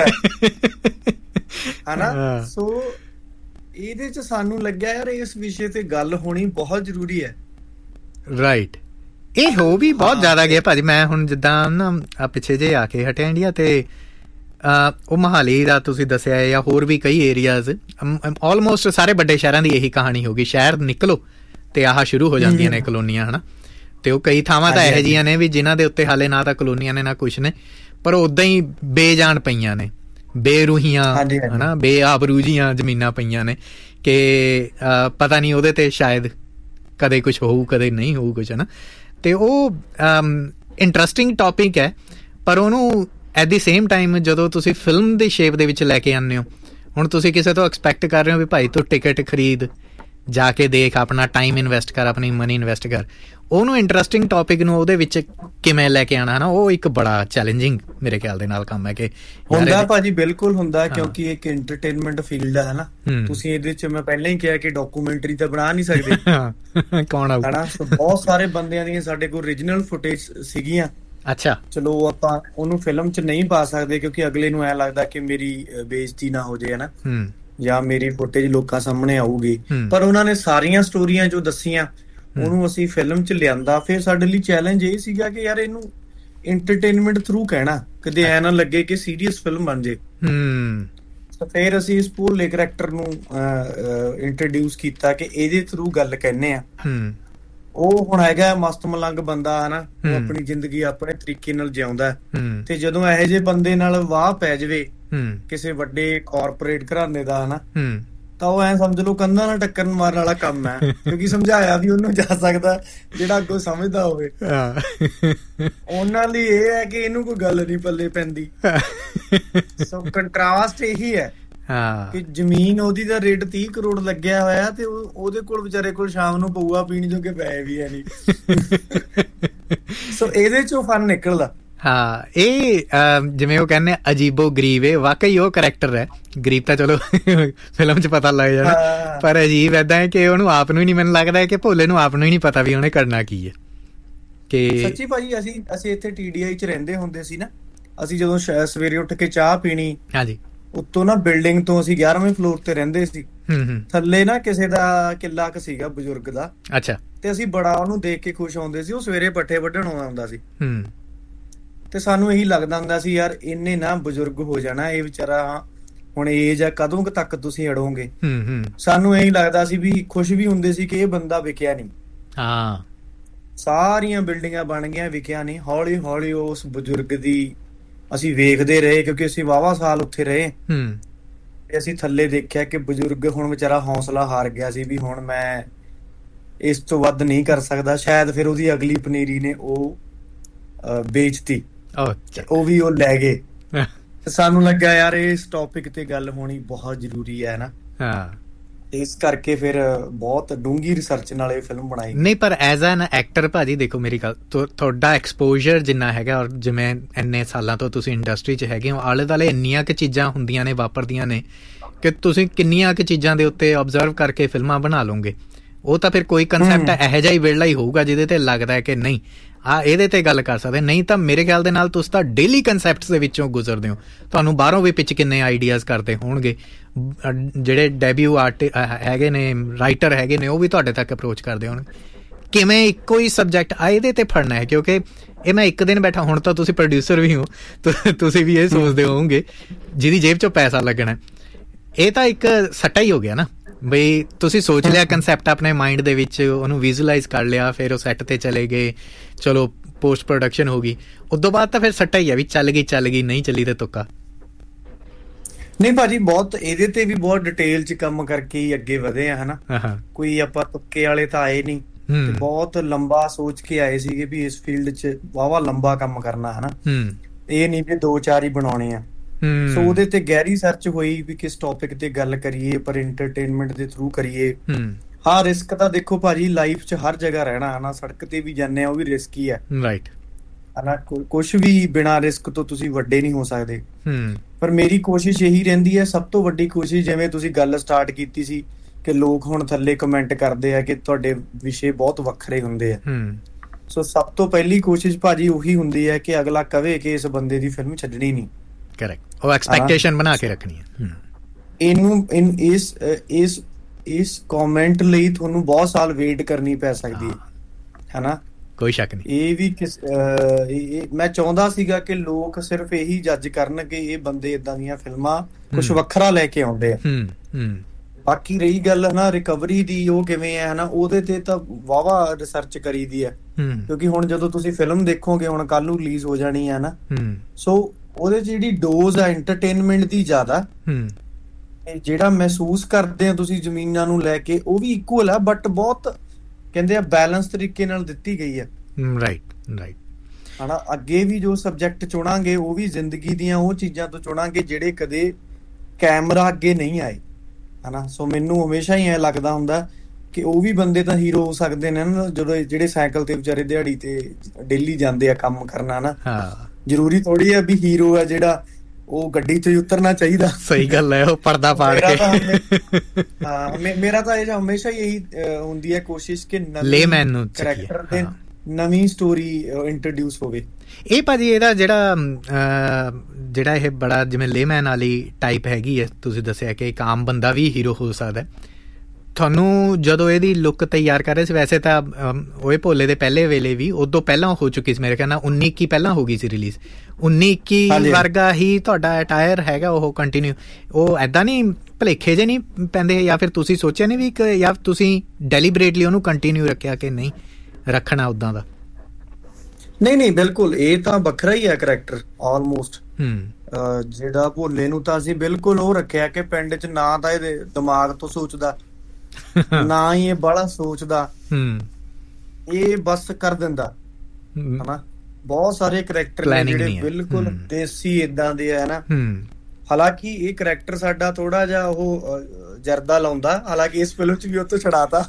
ਹਨਾ। ਸੋ ਇਹਦੇ 'ਚ ਸਾਨੂੰ ਲੱਗਿਆ ਯਾਰ ਇਸ ਵਿਸ਼ੇ ਤੇ ਗੱਲ ਹੋਣੀ ਬਹੁਤ ਜ਼ਰੂਰੀ ਹੈ। ਰਾਈਟ, ਇਹ ਹੋ ਵੀ ਬਹੁਤ ਜ਼ਿਆਦਾ ਗਿਆ ਭਾਜੀ। ਮੈਂ ਹੁਣ ਜਿੱਦਾਂ ਨਾ ਪਿੱਛੇ ਜੇ ਆ ਕੇ ਹਟਿਆ ਇੰਡੀਆ, ਤੇ ਉਹ ਮੋਹਾਲੀ ਦਾ ਤੁਸੀਂ ਦੱਸਿਆ ਜਾਂ ਹੋਰ ਵੀ ਕਈ ਏਰੀਆਜ਼, ਆਲਮੋਸਟ ਸਾਰੇ ਵੱਡੇ ਸ਼ਹਿਰਾਂ ਦੀ ਇਹੀ ਕਹਾਣੀ ਹੋ ਗਈ। ਸ਼ਹਿਰ ਨਿਕਲੋ ਤੇ ਆਹ ਸ਼ੁਰੂ ਹੋ ਜਾਂਦੀਆਂ ਨੇ ਕਲੋਨੀਆਂ, ਹਨਾ। ਤੇ ਉਹ ਕਈ ਥਾਵਾਂ ਤਾਂ ਇਹੋ ਜਿਹੀਆਂ ਨੇ ਵੀ ਜਿਨ੍ਹਾਂ ਦੇ ਉੱਤੇ ਹਾਲੇ ਨਾ ਤਾਂ ਕਲੋਨੀਆਂ ਨੇ ਨਾ ਕੁਛ ਨੇ, ਪਰ ਓਦਾਂ ਹੀ ਬੇਜਾਨ ਪਈਆਂ ਨੇ, ਬੇਰੂਹੀਆਂ, ਹਨਾ, ਬੇਆਬਰੂ ਜੀਆਂ ਜ਼ਮੀਨਾਂ ਪਈਆਂ ਨੇ ਕਿ ਪਤਾ ਨਹੀਂ ਉਹਦੇ ਤੇ ਸ਼ਾਇਦ ਕਦੇ ਕੁਛ ਹੋਊ ਕਦੇ ਨਹੀਂ ਹੋਊ ਕੁਛ, ਹਨਾ। ਤੇ ਉਹ ਇੰਟਰਸਟਿੰਗ ਟੌਪਿਕ ਹੈ, ਪਰ ਉਹਨੂੰ ਐਟ ਦੀ ਸੇਮ ਟਾਈਮ ਜਦੋਂ ਤੁਸੀਂ ਫਿਲਮ ਦੀ ਸ਼ੇਪ ਦੇ ਵਿੱਚ ਲੈ ਕੇ ਆਉਂਦੇ ਹੋ, ਹੁਣ ਤੁਸੀਂ ਕਿਸੇ ਤੋਂ ਐਕਸਪੈਕਟ ਕਰ ਰਹੇ ਹੋ ਵੀ ਭਾਈ ਤੂੰ ਟਿਕਟ ਖਰੀਦ, ਜਾ ਕੇ ਦੇਖ, ਆਪਣਾ ਟਾਈਮ ਇਨਵੈਸਟ ਕਰ, ਆਪਣੀ ਮਨੀ ਇਨਵੈਸਟ ਕਰ, ਉਹਨੂੰ ਇੰਟਰਸਟਿੰਗ ਟੌਪਿਕ ਨੂੰ ਉਹਦੇ ਵਿੱਚ ਕਿਵੇਂ ਲੈ ਕੇ ਆਉਣਾ ਹੈ ਨਾ, ਉਹ ਇੱਕ ਬੜਾ ਚੈਲੰਜਿੰਗ ਮੇਰੇ ਖਿਆਲ ਦੇ ਨਾਲ ਕੰਮ ਹੈ। ਕਿ ਹੁੰਦਾ ਭਾਜੀ, ਬਿਲਕੁਲ ਹੁੰਦਾ, ਕਿਉਂਕਿ ਇੱਕ ਐਂਟਰਟੇਨਮੈਂਟ ਫੀਲਡ ਹੈ ਨਾ। ਤੁਸੀਂ ਇਹਦੇ ਚ, ਮੈਂ ਪਹਿਲਾਂ ਹੀ ਕਿਹਾ ਕਿ ਡਾਕੂਮੈਂਟਰੀ ਤਾਂ ਬਣਾ ਨਹੀਂ ਸਕਦੇ, ਕੌਣ ਆਊ ਹਨਾ। ਬਹੁਤ ਸਾਰੇ ਬੰਦਿਆਂ ਦੀਆਂ ਸਾਡੇ ਕੋਲ ਓਰੀਜਨਲ ਫੁਟੇਜ ਸੀਗੀਆਂ। ਅੱਛਾ, ਚਲੋ ਆਪਾਂ ਉਹਨੂੰ ਫਿਲਮ ਚ ਨਹੀਂ ਪਾ ਸਕਦੇ ਕਿਉਂਕਿ ਅਗਲੇ ਨੂੰ ਐ ਲੱਗਦਾ ਕਿ ਮੇਰੀ ਬੇਇੱਜ਼ਤੀ ਨਾ ਹੋ ਜਾਏ ਹਨਾ, ਜਾਂ ਮੇਰੀ ਫੁਟੇਜ ਲੋਕਾਂ ਸਾਹਮਣੇ ਆਊਗੀ। ਪਰ ਉਹਨਾਂ ਨੇ ਸਾਰੀਆਂ ਸਟੋਰੀਆਂ ਜੋ ਦੱਸੀਆਂ ਉਹਨੂੰ ਅਸੀਂ ਫਿਲਮ ਚ ਲਿਆਂਦਾ। ਫਿਰ ਸਾਡੇ ਲਈ ਚੈਲੰਜ ਇਹ ਸੀਗਾ ਕਿ ਯਾਰ ਇਹਨੂੰ ਐਂਟਰਟੇਨਮੈਂਟ ਥਰੂ ਕਹਿਣਾ, ਕਦੇ ਐ ਨਾ ਲੱਗੇ ਕਿ ਸੀਰੀਅਸ ਫਿਲਮ ਬਣ ਜੇ। ਫਿਰ ਅਸੀਂ ਇਸ ਭੋਲੇ ਕਰੈਕਟਰ ਨੂੰ ਇੰਟਰੋਡਿਊਸ ਕੀਤਾ ਕਿ ਇਹਦੇ ਥਰੂ ਗੱਲ ਕਹਿੰਦੇ ਆ। ਉਹ ਹੁਣ ਹੈਗਾ ਮਸਤ ਮਲੰਗ ਬੰਦਾ ਹਨਾ, ਉਹ ਆਪਣੀ ਜ਼ਿੰਦਗੀ ਆਪਣੇ ਤਰੀਕੇ ਨਾਲ ਜਿਉਂਦਾ, ਤੇ ਜਦੋਂ ਇਹੋ ਜਿਹੇ ਬੰਦੇ ਨਾਲ ਵਾਹ ਪੈ ਜਾਵੇ ਕਿਸੇ ਵੱਡੇ ਕਾਰਪੋਰੇਟ ਘਰਾਣੇ ਦਾ ਹਨਾ, ਤਾਂ ਉਹ ਐ ਸਮਝ ਲਓ ਕੰਧਾਂ ਨਾਲ ਟੱਕਰ ਮਾਰਨ ਵਾਲਾ ਕੰਮ ਹੈ। ਕਿਉਂਕਿ ਸਮਝਾਇਆ ਵੀ ਉਹਨੂੰ ਜਾ ਸਕਦਾ ਜਿਹੜਾ ਅੱਗੋਂ ਸਮਝਦਾ ਹੋਵੇ। ਉਹਨਾਂ ਲਈ ਇਹ ਹੈ ਕਿ ਇਹਨੂੰ ਕੋਈ ਗੱਲ ਨੀ ਪੱਲੇ ਪੈਂਦੀ। ਸੋ ਕੰਟਰਾਸਟ ਇਹੀ ਹੈ ਕਿ ਜ਼ਮੀਨ ਉਹਦੀ ਦਾ ਰੇਟ ਤੀਹ ਕਰੋੜ ਲੱਗਿਆ ਹੋਇਆ ਤੇ ਉਹਦੇ ਕੋਲ ਵਿਚਾਰੇ ਕੋਲ ਸ਼ਾਮ ਨੂੰ ਪਊਆ ਪੀਣ ਜੋਗੇ ਪੈਸੇ ਵੀ ਹੈ ਨੀ। ਸੋ ਇਹਦੇ ਚੋਂ ਫਨ ਨਿਕਲਦਾ। ਹਾਂ, ਇਹ ਜਿਵੇਂ ਉਹ ਕਹਿੰਦੇ ਅਜੀਬੋ ਗਰੀਬ, ਇਹ ਵਾਕਈ ਉਹ ਕਰੈਕਟਰ ਹੈ। ਗਰੀਬ ਤਾਂ ਚਲੋ ਫਿਲਮ ਚ ਪਤਾ ਲੱਗ ਜਾਣਾ, ਪਰ ਅਜੀਬ ਏਦਾਂ ਹੈ ਕਿ ਉਹਨੂੰ ਆਪ ਨੂੰ ਹੀ ਨੀ, ਮੈਨੂੰ ਲੱਗਦਾ ਹੈ ਕਿ ਭੋਲੇ ਨੂੰ ਆਪ ਨੂੰ ਹੀ ਨੀ ਪਤਾ ਵੀ ਉਹਨੇ ਕਰਨਾ ਕੀ ਹੈ। ਕਿ ਸੱਚੀ ਭਾਜੀ, ਅਸੀਂ ਅਸੀਂ ਇੱਥੇ ਟੀ ਡੀ ਆਈ ਚ ਰਹਿੰਦੇ ਹੁੰਦੇ ਸੀ ਨਾ, ਅਸੀਂ ਜਦੋਂ ਸਵੇਰੇ ਉੱਠ ਕੇ ਚਾਹ ਪੀਣੀ, ਹਾਂਜੀ, ਉੱਤੋਂ ਨਾ ਬਿਲਡਿੰਗ ਤੋਂ ਅਸੀਂ ਗਿਆਰਵੇਂ ਫਲੋਰ ਤੇ ਰਹਿੰਦੇ ਸੀ, ਥੱਲੇ ਨਾ ਕਿਸੇ ਦਾ ਕਿੱਲਾ ਕ ਸੀਗਾ ਬਜ਼ੁਰਗ ਦਾ। ਅੱਛਾ, ਤੇ ਅਸੀਂ ਬੜਾ ਉਹਨੂੰ ਦੇਖ ਕੇ ਖੁਸ਼ ਹੁੰਦੇ ਸੀ। ਉਹ ਸਵੇਰੇ ਪੱਠੇ ਵੱਢਣ ਆਉਂਦਾ ਹੁੰਦਾ ਸੀ, ਤੇ ਸਾਨੂੰ ਇਹੀ ਲੱਗਦਾ ਹੁੰਦਾ ਸੀ ਯਾਰ ਇਹਨੇ ਨਾ ਬਜ਼ੁਰਗ ਹੋ ਜਾਣਾ, ਇਹ ਵਿਚਾਰਾ ਹੁਣ ਏਜ ਆ, ਕਦੋਂ ਤੱਕ ਤੁਸੀਂ ਅੜੋਗੇ। ਸਾਨੂੰ ਇਹੀ ਲੱਗਦਾ ਸੀ, ਵੀ ਖੁਸ਼ ਵੀ ਹੁੰਦੇ ਸੀ ਕਿ ਇਹ ਬੰਦਾ ਵਿਕਿਆ ਨਹੀਂ। ਹਾਂ, ਸਾਰੀਆਂ ਬਿਲਡਿੰਗਾਂ ਬਣ ਗਈਆਂ, ਵਿਕਿਆ ਨਹੀਂ। ਹੌਲੀ ਹੌਲੀ ਉਸ ਬਜ਼ੁਰਗ ਦੀ ਅਸੀਂ ਵੇਖਦੇ ਰਹੇ, ਕਿਉਂਕਿ ਅਸੀਂ ਵਾਹਵਾ ਸਾਲ ਉੱਥੇ ਰਹੇ, ਤੇ ਅਸੀਂ ਥੱਲੇ ਦੇਖਿਆ ਕਿ ਬਜ਼ੁਰਗ ਹੁਣ ਵਿਚਾਰਾ ਹੌਸਲਾ ਹਾਰ ਗਿਆ ਸੀ ਵੀ ਹੁਣ ਮੈਂ ਇਸ ਤੋਂ ਵੱਧ ਨਹੀਂ ਕਰ ਸਕਦਾ। ਸ਼ਾਇਦ ਫਿਰ ਉਹਦੀ ਅਗਲੀ ਪਨੀਰੀ ਨੇ ਉਹ ਵੇਚਤੀ, ਉਹ ਵੀ ਉਹ ਲੈ ਗਏ। ਸਾਨੂੰ ਲੱਗਾ ਯਾਰ ਇਸ ਟੌਪਿਕ ਤੇ ਗੱਲ ਹੋਣੀ ਬਹੁਤ ਜ਼ਰੂਰੀ ਹੈ ਨਾ। ਹਾਂ, ਇਸ ਕਰਕੇ ਫਿਰ ਬਹੁਤ ਡੂੰਘੀ ਰਿਸਰਚ ਨਾਲ ਇਹ ਫਿਲਮ ਬਣਾਈ। ਨਹੀਂ, ਪਰ ਐਜ਼ ਐਨ ਐਕਟਰ ਭਾਜੀ ਦੇਖੋ, ਮੇਰੀ ਗੱਲ, ਤੁਹਾਡਾ ਐਕਸਪੋਜ਼ਰ ਜਿੰਨਾ ਹੈਗਾ, ਔਰ ਜਿਵੇਂ ਇੰਨੇ ਸਾਲਾਂ ਤੋਂ ਤੁਸੀਂ ਇੰਡਸਟਰੀ 'ਚ ਹੈਗੇ ਹੋ, ਆਲੇ ਦੁਆਲੇ ਇੰਨੀਆਂ ਕੁ ਚੀਜ਼ਾਂ ਹੁੰਦੀਆਂ ਨੇ, ਵਾਪਰਦੀਆਂ ਨੇ, ਕਿ ਤੁਸੀਂ ਕਿੰਨੀਆਂ ਕੁ ਚੀਜ਼ਾਂ ਦੇ ਉੱਤੇ ਓਬਜ਼ਰਵ ਕਰਕੇ ਫਿਲਮਾਂ ਬਣਾ ਲਓਗੇ। ਉਹ ਤਾਂ ਫਿਰ ਕੋਈ ਕਨਸੈਪਟ ਇਹੋ ਜਿਹਾ ਹੀ ਵਿਹਲਾ ਹੀ ਹੋਊਗਾ ਜਿਹਦੇ ਤੇ ਲੱਗਦਾ ਹੈ ਕਿ ਨਹੀਂ ਆ ਇਹਦੇ ਤੇ ਗੱਲ ਕਰ ਸਕਦੇ। ਨਹੀਂ ਤਾਂ ਮੇਰੇ ਖਿਆਲ ਦੇ ਨਾਲ ਤੁਸੀਂ ਤਾਂ ਡੇਲੀ ਕਨਸੈਪਟਸ ਦੇ ਵਿੱਚੋਂ ਗੁਜ਼ਰਦੇ ਹੋ। ਤੁਹਾਨੂੰ ਬਾਹਰੋਂ ਵੀ ਪਿੱਛੇ ਕਿੰਨੇ ਆਈਡੀਆਜ਼ ਕਰਦੇ ਹੋਣਗੇ, ਜਿਹੜੇ ਡੈਬਿਊ ਆਰਟ ਹੈਗੇ ਨੇ, ਰਾਈਟਰ ਹੈਗੇ ਨੇ, ਉਹ ਵੀ ਤੁਹਾਡੇ ਤੱਕ ਅਪਰੋਚ ਕਰਦੇ ਹੋਣਗੇ। ਕਿਵੇਂ ਇੱਕੋ ਹੀ ਸਬਜੈਕਟ ਆ ਇਹਦੇ ਤੇ ਫੜਨਾ ਹੈ, ਕਿਉਂਕਿ ਇਹ ਮੈਂ ਇੱਕ ਦਿਨ ਬੈਠਾ, ਹੁਣ ਤਾਂ ਤੁਸੀਂ ਪ੍ਰੋਡਿਊਸਰ ਵੀ ਹੋ, ਤੁਸੀਂ ਵੀ ਇਹ ਸੋਚਦੇ ਹੋਵੋਗੇ ਜਿਹਦੀ ਜੇਬ ਚੋਂ ਪੈਸਾ ਲੱਗਣਾ। ਇਹ ਤਾਂ ਇੱਕ ਸੱਟਾ ਹੀ ਹੋ ਗਿਆ ਨਾ, ਬਈ ਤੁਸੀਂ ਸੋਚ ਲਿਆ ਕਨਸੈਪਟ ਆਪਣੇ ਮਾਈਂਡ ਦੇ ਵਿੱਚ, ਉਹਨੂੰ ਵਿਜ਼ੂਅਲਾਈਜ਼ ਕਰ ਲਿਆ, ਫਿਰ ਉਹ ਸੈੱਟ ਤੇ ਚਲੇ ਗਏ, ਚਲੋ ਪੋਸਟ ਪ੍ਰੋਡਕਸ਼ਨ ਹੋ ਗਈ, ਉਦੋਂ ਬਾਅਦ ਤਾਂ ਫਿਰ ਸੱਟਾ ਹੀ ਆ ਵੀ ਚੱਲ ਗਈ ਚੱਲ ਗਈ, ਨਹੀਂ ਚੱਲੀ ਤੇ ਤੁੱਕਾ। ਨਹੀਂ ਭਾਜੀ, ਬਹੁਤ ਇਹਦੇ ਤੇ ਵੀ ਬਹੁਤ ਡਿਟੇਲ ਚ ਕੰਮ ਕਰਕੇ ਹੀ ਅੱਗੇ ਵਧੇ ਆ ਹਨਾ। ਕੋਈ ਆਪਾਂ ਤੁੱਕੇ ਵਾਲੇ ਤਾਂ ਆਏ ਨਹੀਂ, ਤੇ ਬਹੁਤ ਲੰਬਾ ਸੋਚ ਕੇ ਆਏ ਸੀਗੇ ਵੀ ਇਸ ਫੀਲਡ ਚ ਵਾਹਵਾ ਲੰਬਾ ਕੰਮ ਕਰਨਾ ਹਨਾ। ਇਹ ਨਹੀਂ ਵੀ ਦੋ ਚਾਰ ਹੀ ਬਣਾਉਣੇ ਆ। ਸੋ ਉਹਦੇ ਤੇ ਗਹਿਰੀ ਸਰਚ ਹੋਈ ਵੀ ਕਿਸ ਟੌਪਿਕ ਤੇ ਗੱਲ ਕਰੀਏ, ਪਰ ਐਂਟਰਟੇਨਮੈਂਟ ਦੇ ਥਰੂ ਕਰੀਏ। ਹਾਂ, ਰਿਸਕ ਤਾਂ ਦੇਖੋ ਭਾਜੀ ਲਾਈਫ ਚ ਹਰ ਜਗ੍ਹਾ ਰਹਿਣਾ ਹਨਾ, ਸੜਕ ਤੇ ਵੀ ਜਾਂਦੇ ਆ ਉਹ ਵੀ ਰਿਸਕ ਹੀ ਹੈ, ਰਾਈਟ ਹਨਾ। ਕੁਛ ਵੀ ਬਿਨਾਂ ਰਿਸਕ ਤੋਂ ਤੁਸੀਂ ਵੱਡੇ ਨਹੀਂ ਹੋ ਸਕਦੇ। ਪਰ ਮੇਰੀ ਕੋਸ਼ਿਸ਼ ਇਹੀ ਰਹਿੰਦੀ ਹੈ, ਸਭ ਤੋਂ ਵੱਡੀ ਕੋਸ਼ਿਸ਼, ਜਿਵੇਂ ਤੁਸੀਂ ਗੱਲ ਸਟਾਰਟ ਕੀਤੀ ਸੀ ਕਿ ਲੋਕ ਹੁਣ ਥੱਲੇ ਕਮੈਂਟ ਕਰਦੇ ਆ ਕਿ ਤੁਹਾਡੇ ਵਿਸ਼ੇ ਬਹੁਤ ਵੱਖਰੇ ਹੁੰਦੇ ਆ। ਸੋ ਸਭ ਤੋਂ ਪਹਿਲੀ ਕੋਸ਼ਿਸ਼ ਭਾਜੀ ਉਹੀ ਹੁੰਦੀ ਹੈ ਕਿ ਅਗਲਾ ਕਵੇ ਕਿ ਇਸ ਬੰਦੇ ਦੀ ਫਿਲਮ ਛੱਡਣੀ ਨਹੀਂ। ਕਰੈਕਟ, ਉਹ ਐਕਸਪੈਕਟੇਸ਼ਨ ਬਣਾ ਕੇ ਰੱਖਣੀ ਹੈ। ਇਹਨੂੰ ਇਸ ਇਸ ਇਸ ਕਮੈਂਟ ਲਈ ਤੁਹਾਨੂੰ ਬਹੁਤ ਸਾਲ ਵੇਟ ਕਰਨੀ ਪੈ ਸਕਦੀ ਹੈ ਹਨਾ, ਕੋਈ ਸ਼ੱਕ ਨਹੀਂ। ਇਹ ਵੀ ਕਿਸ ਮੈਂ ਚਾਹੁੰਦਾ ਸੀਗਾ ਕਿ ਲੋਕ ਸਿਰਫ ਇਹੀ ਜੱਜ ਕਰਨ ਕਿ ਇਹ ਬੰਦੇ ਏਦਾਂ ਦੀਆਂ ਫਿਲਮਾਂ ਕੁਛ ਵੱਖਰਾ ਲੈ ਕੇ ਆਉਂਦੇ ਆ। ਬਾਕੀ ਰਹੀ ਗੱਲ ਹਨਾ ਰਿਕਵਰੀ ਦੀ, ਉਹ ਕਿਵੇਂ ਹੈ ਹਨਾ, ਉਹਦੇ ਤੇ ਤਾਂ ਵਾਹਵਾ ਰਿਸਰਚ ਕਰੀ ਦੀ ਹੈ, ਕਿਉਂਕਿ ਹੁਣ ਜਦੋਂ ਤੁਸੀਂ ਫਿਲਮ ਦੇਖੋਗੇ, ਹੁਣ ਕੱਲ ਨੂੰ ਰਿਲੀਜ਼ ਹੋ ਜਾਣੀ ਹੈ ਨਾ, ਸੋ ਉਹਦੇ ਚ ਜਿਹੜੀ ਡੋਜ਼ ਆ ਐਂਟਰਟੇਨਮੈਂਟ ਦੀ ਜ਼ਿਆਦਾ, ਜਿਹੜਾ ਮਹਿਸੂਸ ਕਰਦੇ ਆ ਤੁਸੀਂ ਜ਼ਮੀਨਾਂ ਨੂੰ ਲੈ ਕੇ, ਉਹ ਵੀ ਇਕੁਅਲ ਆ, ਬਟ ਬਹੁਤ ਕਹਿੰਦੇ ਆ ਬੈਲੈਂਸ ਤਰੀਕੇ ਨਾਲ ਦਿੱਤੀ ਗਈ ਹੈ। ਰਾਈਟ ਰਾਈਟ ਹਨਾ। ਅੱਗੇ ਵੀ ਜੋ ਸਬਜੈਕਟ ਚੁਣਾਂਗੇ ਉਹ ਵੀ ਜ਼ਿੰਦਗੀ ਦੀਆਂ ਉਹ ਚੀਜ਼ਾਂ ਤੋਂ ਚੁਣਾਂਗੇ ਜਿਹੜੇ ਕਦੇ ਕੈਮਰਾ ਅੱਗੇ ਨਹੀਂ ਆਏ, ਹਨਾ। ਸੋ ਮੈਨੂੰ ਹਮੇਸ਼ਾ ਹੀ ਐ ਲੱਗਦਾ ਹੁੰਦਾ ਕਿ ਉਹ ਵੀ ਬੰਦੇ ਤਾਂ ਹੀਰੋ ਹੋ ਸਕਦੇ ਨੇ ਨਾ, ਜਦੋਂ ਜਿਹੜੇ ਸਾਈਕਲ ਤੇ ਵਿਚਾਰੇ ਦਿਹਾੜੀ ਤੇ ਡੇਲੀ ਜਾਂਦੇ ਆ ਕੰਮ ਕਰਨਾ ਨਾ। ਜ਼ਰੂਰੀ ਥੋੜੀ ਆ ਵੀ ਹੀਰੋ ਆ ਜਿਹੜਾ ਉਹ ਗੱਡੀ ਤੋਂ ਹੀ ਉਤਰਨਾ ਚਾਹੀਦਾ। ਸਹੀ ਗੱਲ ਹੈ, ਉਹ ਪਰਦਾ ਪਾੜ ਕੇ। ਹਾਂ, ਮੇਰਾ ਤਾਂ ਇਹ ਹਮੇਸ਼ਾ ਹੀ ਇਹੀ ਹੁੰਦੀ ਹੈ ਕੋਸ਼ਿਸ਼ ਕਿ ਲੇਮੈਨ ਨੂੰ ਕਰੈਕਟਰ ਤੇ ਨਵੀਂ ਸਟੋਰੀ ਇੰਟਰੋਡਿਊਸ ਹੋਵੇ। ਇਹ ਭਾਜੀ ਇਹਦਾ ਜਿਹੜਾ ਜਿਹੜਾ ਇਹ ਬੜਾ ਜਿਵੇਂ ਲੇਮੈਨ ਵਾਲੀ ਟਾਈਪ ਹੈਗੀ ਹੈ, ਤੁਸੀਂ ਦੱਸਿਆ ਕਿ ਇੱਕ ਆਮ ਬੰਦਾ ਵੀ ਹੀਰੋ ਹੋ ਸਕਦਾ, ਤੁਹਾਨੂੰ ਜਦੋਂ ਇਹਦੀ ਲੁੱਕ ਤਿਆਰ ਕਰ ਰਹੇ ਸੀ, ਵੈਸੇ ਤਾਂ ਓਏ ਭੋਲੇ ਦੇ ਪਹਿਲੇ ਵੇਲੇ ਵੀ ਉਦੋਂ ਪਹਿਲਾਂ ਹੋ ਚੁੱਕੀ ਸੀ, ਮੇਰੇ ਖਿਆਲ ਨਾਲ ਉੱਨੀ ਇੱਕੀ ਪਹਿਲਾਂ ਹੋ ਗਈ ਸੀ ਰਿਲੀਜ਼, ਉੱਨੀ ਇੱਕੀ ਵਰਗਾ ਹੀ ਤੁਹਾਡਾ ਅਟਾਇਰ ਹੈਗਾ ਉਹ ਕੰਟੀਨਿਊ। ਉਹ ਏਦਾਂ ਨਹੀਂ ਭੁਲੇਖੇ ਜੇ ਨਹੀਂ ਪੈਂਦੇ, ਜਾਂ ਫਿਰ ਤੁਸੀਂ ਸੋਚਿਆ ਨਹੀਂ ਵੀ ਕਿ ਜਾਂ ਤੁਸੀਂ ਡੈਲੀਬਰੇਟਲੀ ਉਹਨੂੰ ਕੰਟੀਨਿਊ ਰੱਖਿਆ ਕਿ ਨਹੀਂ ਰੱਖਣਾ ਉੱਦਾਂ ਦਾ? ਨਹੀਂ ਨਹੀਂ, ਬਿਲਕੁਲ ਇਹ ਤਾਂ ਵੱਖਰਾ ਹੀ ਹੈ ਕਰੈਕਟਰ ਆਲਮੋਸਟ। ਹੂੰ, ਜਿਹੜਾ ਭੋਲੇ ਨੂੰ ਤਾਂ ਅਸੀਂ ਬਿਲਕੁਲ ਉਹ ਰੱਖਿਆ ਕਿ ਪਿੰਡ 'ਚ ਨਾ ਤਾਂ ਇਹਦੇ ਦਿਮਾਗ ਤੋਂ ਸੋਚਦਾ, ਨਾ ਹੀ ਇਹ ਬਾਹਲਾ ਸੋਚਦਾ, ਇਹ ਬਸ ਕਰ ਦਿੰਦਾ, ਹਨਾ। ਬਹੁਤ ਸਾਰੇ ਕਰੈਕਟਰ ਨੇ ਜਿਹੜੇ ਬਿਲਕੁਲ ਦੇਸੀ ਏਦਾਂ ਦੇ ਆ ਨਾ। ਹਾਲਾਂਕਿ ਇਹ ਕਰੈਕਟਰ ਸਾਡਾ ਥੋੜਾ ਜਿਹਾ ਉਹ ਜਰਦਾ ਲਾਉਂਦਾ, ਹਾਲਾਂਕਿ ਇਸ ਫਿਲਮ 'ਚ ਵੀ ਉਹ ਤੋਂ ਛੜਾਤਾ।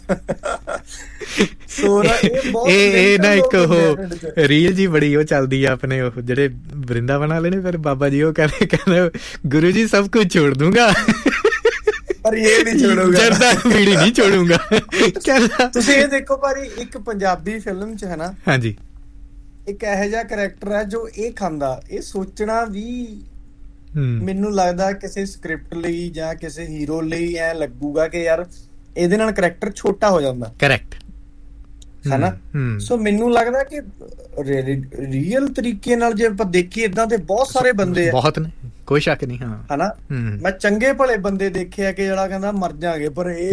ਇਹ ਨਾ ਇੱਕ ਉਹ ਰੀਲ ਜੀ ਬੜੀ ਉਹ ਚੱਲਦੀ ਆ ਆਪਣੇ ਉਹ ਜਿਹੜੇ ਵਰਿੰਦਾਵਨ ਵਾਲੇ ਨੇ, ਫਿਰ ਬਾਬਾ ਜੀ ਉਹ ਕਹਿੰਦੇ ਕਹਿੰਦੇ ਗੁਰੂ ਜੀ ਸਭ ਕੁਝ ਛੋੜ ਦੂੰਗਾ ਪਰ ਇਹ ਨਹੀਂ ਛੋੜੂਗਾ, ਜਰਦਾ ਬੀੜੀ ਨਹੀਂ ਛੋੜੂਗਾ। ਤੁਸੀਂ ਇਹ ਦੇਖੋ ਭਾਜੀ, ਇੱਕ ਪੰਜਾਬੀ ਫਿਲਮ 'ਚ ਹੈ ਨਾ, ਹਾਂਜੀ, ਇੱਕ ਇਹੋ ਜਿਹਾ ਕਰੈਕਟਰ ਹੈ ਜੋ ਇਹ ਖਾਂਦਾ। ਇਹ ਸੋਚਣਾ ਵੀ ਮੈਨੂੰ ਲੱਗਦਾ ਕਿਸੇ ਸਕ੍ਰਿਪਟ ਲਈ ਜਾਂ ਕਿਸੇ ਹੀਰੋ ਲਈ ਐ ਲੱਗੂਗਾ ਕਿ ਯਾਰ ਇਹਦੇ ਨਾਲ ਕਰੈਕਟਰ ਛੋਟਾ ਹੋ ਜਾਂਦਾ। ਕਰੈਕਟ, ਹਨਾ। ਸੋ ਮੈਨੂੰ ਲੱਗਦਾ ਕਿ ਰੀਅਲ ਤਰੀਕੇ ਨਾਲ ਜੇ ਆਪਾਂ ਦੇਖੀਏ ਏਦਾਂ ਦੇ ਬਹੁਤ ਸਾਰੇ ਬੰਦੇ ਆ, ਬਹੁਤ ਨੇ, ਕੋਈ ਸ਼ੱਕ ਨਹੀਂ। ਹਾਂ, ਹਨਾ। ਮੈਂ ਚੰਗੇ ਭਲੇ ਬੰਦੇ ਦੇਖੇ ਆ ਕਿ ਜਿਹੜਾ ਕਹਿੰਦਾ ਮਰ ਜਾਗੇ, ਪਰ ਇਹ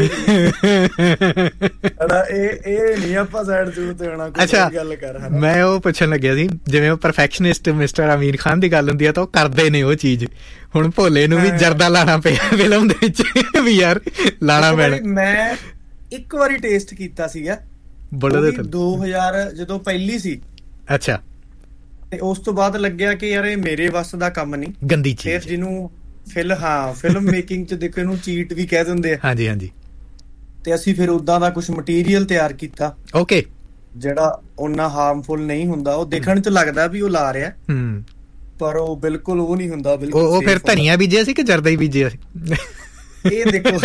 ਇਹ ਇਹ ਨਹੀਂ ਆਪਾਂ ਸਾਈਡ ਜ਼ਰੂਰ ਤੇ ਹੋਣਾ ਕੋਈ ਗੱਲ ਕਰ। ਮੈਂ ਉਹ ਪੁੱਛਣ ਲੱਗਿਆ ਸੀ, ਜਿਵੇਂ ਉਹ ਪਰਫੈਕਸ਼ਨਿਸਟ ਮਿਸਟਰ ਅਮੀਰ ਖਾਨ ਦੀ ਗੱਲ ਹੁੰਦੀ ਆ ਤਾਂ ਉਹ ਕਰਦੇ ਨੇ ਉਹ ਚੀਜ਼। ਹੁਣ ਭੋਲੇ ਨੂੰ ਵੀ ਜਰਦਾ ਲਾਣਾ ਪਿਆ ਫਿਲਮ ਦੇ ਵਿੱਚ ਵੀ, ਯਾਰ ਲਾਣਾ ਪੈਣਾ। ਮੈਂ ਇੱਕ ਵਾਰੀ ਟੇਸਟ ਕੀਤਾ ਸੀਗਾ ਬੜੇ ਦੋ ਹਜ਼ਾਰ ਜਦੋਂ ਪਹਿਲੀ ਸੀ। ਅੱਛਾ। ਤੇ ਉਸ ਤੋਂ ਬਾਅਦ ਲੱਗਿਆ ਕਿ ਯਾਰ ਇਹ ਮੇਰੇ ਵੱਸ ਦਾ ਕੰਮ ਨਹੀਂ, ਗੰਦੀ ਚੀਜ਼, ਜਿਹਨੂੰ ਫਿਲ ਹਾਂ ਫਿਲਮ ਮੇਕਿੰਗ 'ਚ ਦੇਖੋ ਇਹਨੂੰ ਚੀਟ ਵੀ ਕਹਿ ਦਿੰਦੇ ਆ। ਹਾਂਜੀ ਹਾਂਜੀ। ਤੇ ਅਸੀਂ ਫਿਰ ਉਦਾਂ ਦਾ ਕੁਛ ਮਟੀਰੀਅਲ ਤਿਆਰ ਕੀਤਾ, ਓਕੇ, ਜਿਹੜਾ ਓਨਾ ਹਾਰਮਫੁਲ ਨਹੀਂ ਹੁੰਦਾ। ਉਹ ਦੇਖਣ 'ਚ ਲੱਗਦਾ ਵੀ ਉਹ ਲਾ ਰਿਹਾ, ਹੂੰ, ਪਰ ਉਹ ਬਿਲਕੁਲ ਉਹ ਨਹੀਂ ਹੁੰਦਾ। ਬਿਲਕੁਲ ਉਹ ਫਿਰ ਧਨੀਆ ਬੀਜਿਆ ਸੀ ਕਿ ਜਰਦਾ ਹੀ ਬੀਜਿਆ ਸੀ? ਇਹ ਦੇਖੋ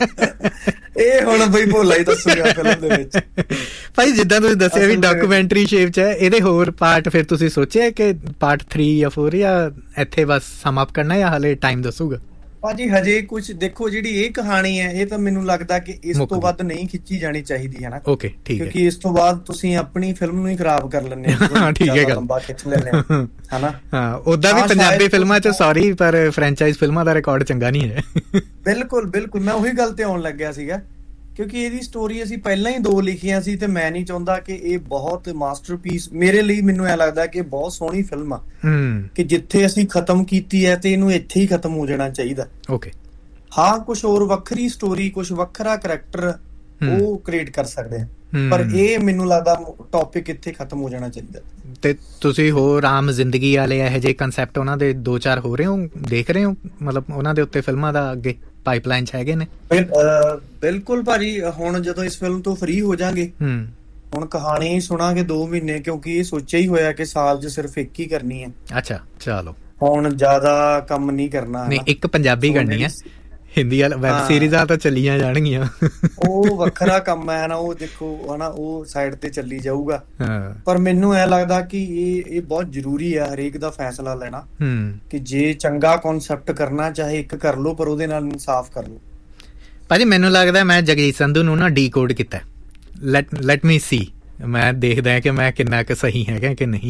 ਇਹ ਹੁਣ ਬਈ ਭੋਲਾ ਹੀ ਦੱਸੂਗਾ ਫਿਲਮ ਦੇ ਵਿੱਚ। ਭਾਈ ਜਿੱਦਾਂ ਤੁਸੀਂ ਦੱਸਿਆ ਵੀ ਡਾਕੂਮੈਂਟਰੀ ਸ਼ੇਪ 'ਚ ਹੈ, ਇਹਦੇ ਹੋਰ ਪਾਰਟ ਫਿਰ ਤੁਸੀਂ ਸੋਚਿਆ ਕਿ ਪਾਰਟ ਥ੍ਰੀ ਜਾਂ ਫੋਰ, ਜਾਂ ਇੱਥੇ ਬਸ ਸਮ ਅਪ ਕਰਨਾ, ਜਾਂ ਹਾਲੇ ਟਾਈਮ ਦੱਸੂਗਾ? ਭਾਜੀ ਹਜੇ ਕੁਛ ਦੇਖੋ, ਜਿਹੜੀ ਇਹ ਕਹਾਣੀ ਹੈ ਇਹ ਤਾਂ ਮੈਨੂੰ ਲੱਗਦਾ ਕਿ ਇਸ ਤੋਂ ਵੱਧ ਨਹੀਂ ਖਿੱਚੀ ਜਾਣੀ ਚਾਹੀਦੀ ਹੈ ਨਾ। ਓਕੇ, ਠੀਕ ਹੈ, ਕਿਉਂਕਿ ਇਸ ਤੋਂ ਬਾਅਦ ਤੁਸੀਂ ਆਪਣੀ ਫਿਲਮ ਨੂੰ ਹੀ ਖਰਾਬ ਕਰ ਲੈਂਦੇ ਹੋ। ਠੀਕ ਹੈ, ਲੰਬਾ ਖਿੱਚ ਲੈਂਦੇ ਹੋ, ਹਨਾ। ਹਾਂ, ਉਦਾਂ ਵੀ ਪੰਜਾਬੀ ਫਿਲਮਾਂ 'ਚ ਸੌਰੀ ਪਰ ਫਰੈਂਚਾਈਜ਼ ਫਿਲਮਾਂ ਦਾ ਰਿਕਾਰਡ ਚੰਗਾ ਨਹੀਂ ਹੈ। ਬਿਲਕੁਲ ਬਿਲਕੁਲ, ਮੈਂ ਉਹੀ ਗੱਲ ਤੇ ਆਉਣ ਲੱਗਿਆ ਸੀਗਾ, ਕਿਉਂਕਿ ਇਹਦੀ ਸਟੋਰੀ ਅਸੀਂ ਪਹਿਲਾਂ ਹੀ ਦੋ ਲਿਖੀਆਂ ਸੀ ਤੇ ਮੈਂ ਨਹੀਂ ਚਾਹੁੰਦਾ ਕਿ ਇਹ ਬਹੁਤ ਮਾਸਟਰਪੀਸ, ਮੇਰੇ ਲਈ ਮੈਨੂੰ ਐ ਲੱਗਦਾ ਕਿ ਬਹੁਤ ਸੋਹਣੀ ਫਿਲਮ ਆ, ਕਿ ਜਿੱਥੇ ਅਸੀਂ ਖਤਮ ਕੀਤੀ ਹੈ ਤੇ ਇਹਨੂੰ ਇੱਥੇ ਹੀ ਖਤਮ ਹੋ ਜਾਣਾ ਚਾਹੀਦਾ। ਓਕੇ, ਹਾਂ, ਕੁਛ ਹੋਰ ਵੱਖਰੀ ਸਟੋਰੀ, ਕੁਛ ਵੱਖਰਾ ਕਰੈਕਟਰ ਉਹ ਕ੍ਰੀਏਟ ਕਰ ਸਕਦੇ ਆ, ਪਰ ਇਹ ਮੈਨੂੰ ਲੱਗਦਾ ਟੌਪਿਕ ਇੱਥੇ ਖਤਮ ਹੋ ਜਾਣਾ ਚਾਹੀਦਾ। ਤੇ ਤੁਸੀਂ ਹੋਰ ਆਮ ਜ਼ਿੰਦਗੀ ਵਾਲੇ ਇਹੋ ਜਿਹੇ ਕਨਸੈਪਟ ਉਹਨਾਂ ਦੇ ਦੋ ਚਾਰ ਹੋ ਰਹੇ ਹੋ, ਦੇਖ ਰਹੇ ਹੋ, ਮਤਲਬ ਉਹਨਾਂ ਦੇ ਉੱਤੇ ਫਿਲਮਾਂ ਦਾ ਅੱਗੇ ਪਾਈਪਲਾਈਨ 'ਚ ਹੈਗੇ ਨੇ? ਬਿਲਕੁਲ ਭਾਜੀ, ਹੁਣ ਜਦੋਂ ਇਸ ਫਿਲਮ ਤੋਂ ਫ੍ਰੀ ਹੋ ਜਾਾਂਗੇ, ਹੁਣ ਕਹਾਣੀ ਹੀ ਸੁਣਾਂਗੇ ਦੋ ਮਹੀਨੇ, ਕਿਉਂਕਿ ਇਹ ਸੋਚਿਆ ਹੀ ਹੋਇਆ ਕਿ ਸਾਲ 'ਚ ਸਿਰਫ ਇੱਕ ਹੀ ਕਰਨੀ ਹੈ। ਅੱਛਾ, ਚਲੋ, ਹੁਣ ਜ਼ਿਆਦਾ ਕੰਮ ਨਹੀਂ ਕਰਨਾ। ਨਹੀਂ, ਇੱਕ ਪੰਜਾਬੀ ਕਰਨੀ ਹੈ, ਹਿੰਦੀ ਵਾਲਾ ਵੈਬ ਸੀਰੀਜ਼ਾਂ ਤਾਂ ਚੱਲੀਆਂ ਜਾਣਗੀਆਂ, ਉਹ ਵੱਖਰਾ ਕੰਮ ਹੈ ਨਾ। ਉਹ ਦੇਖੋ ਹਨਾ, ਉਹ ਸਾਈਡ ਤੇ ਚੱਲੀ ਜਾਊਗਾ। ਪਰ ਮੈਨੂੰ ਐ ਲੱਗਦਾ ਕਿ ਇਹ ਇਹ ਬਹੁਤ ਜ਼ਰੂਰੀ ਹੈ ਹਰੇਕ ਦਾ ਫੈਸਲਾ ਲੈਣਾ, ਕਿ ਜੇ ਚੰਗਾ ਕਨਸੈਪਟ ਕਰਨਾ ਚਾਹੇ ਇੱਕ ਕਰ ਲਓ, ਪਰ ਉਹਦੇ ਨਾਲ ਇਨਸਾਫ ਕਰ ਲਓ। ਭਾਜੀ ਮੈਨੂੰ ਲੱਗਦਾ ਮੈਂ ਜਗਜੀਤ ਸੰਧੂ ਨੂੰ ਨਾ ਡੀਕੋਡ ਕੀਤਾ। ਲੈਟ ਲੈਟ ਮੀ ਸੀ, ਮੈਂ ਦੇਖਦਾ ਕਿ ਮੈਂ ਕਿੰਨਾ ਕੁ ਸਹੀ ਹੈਗਾ ਕਿ ਨਹੀਂ।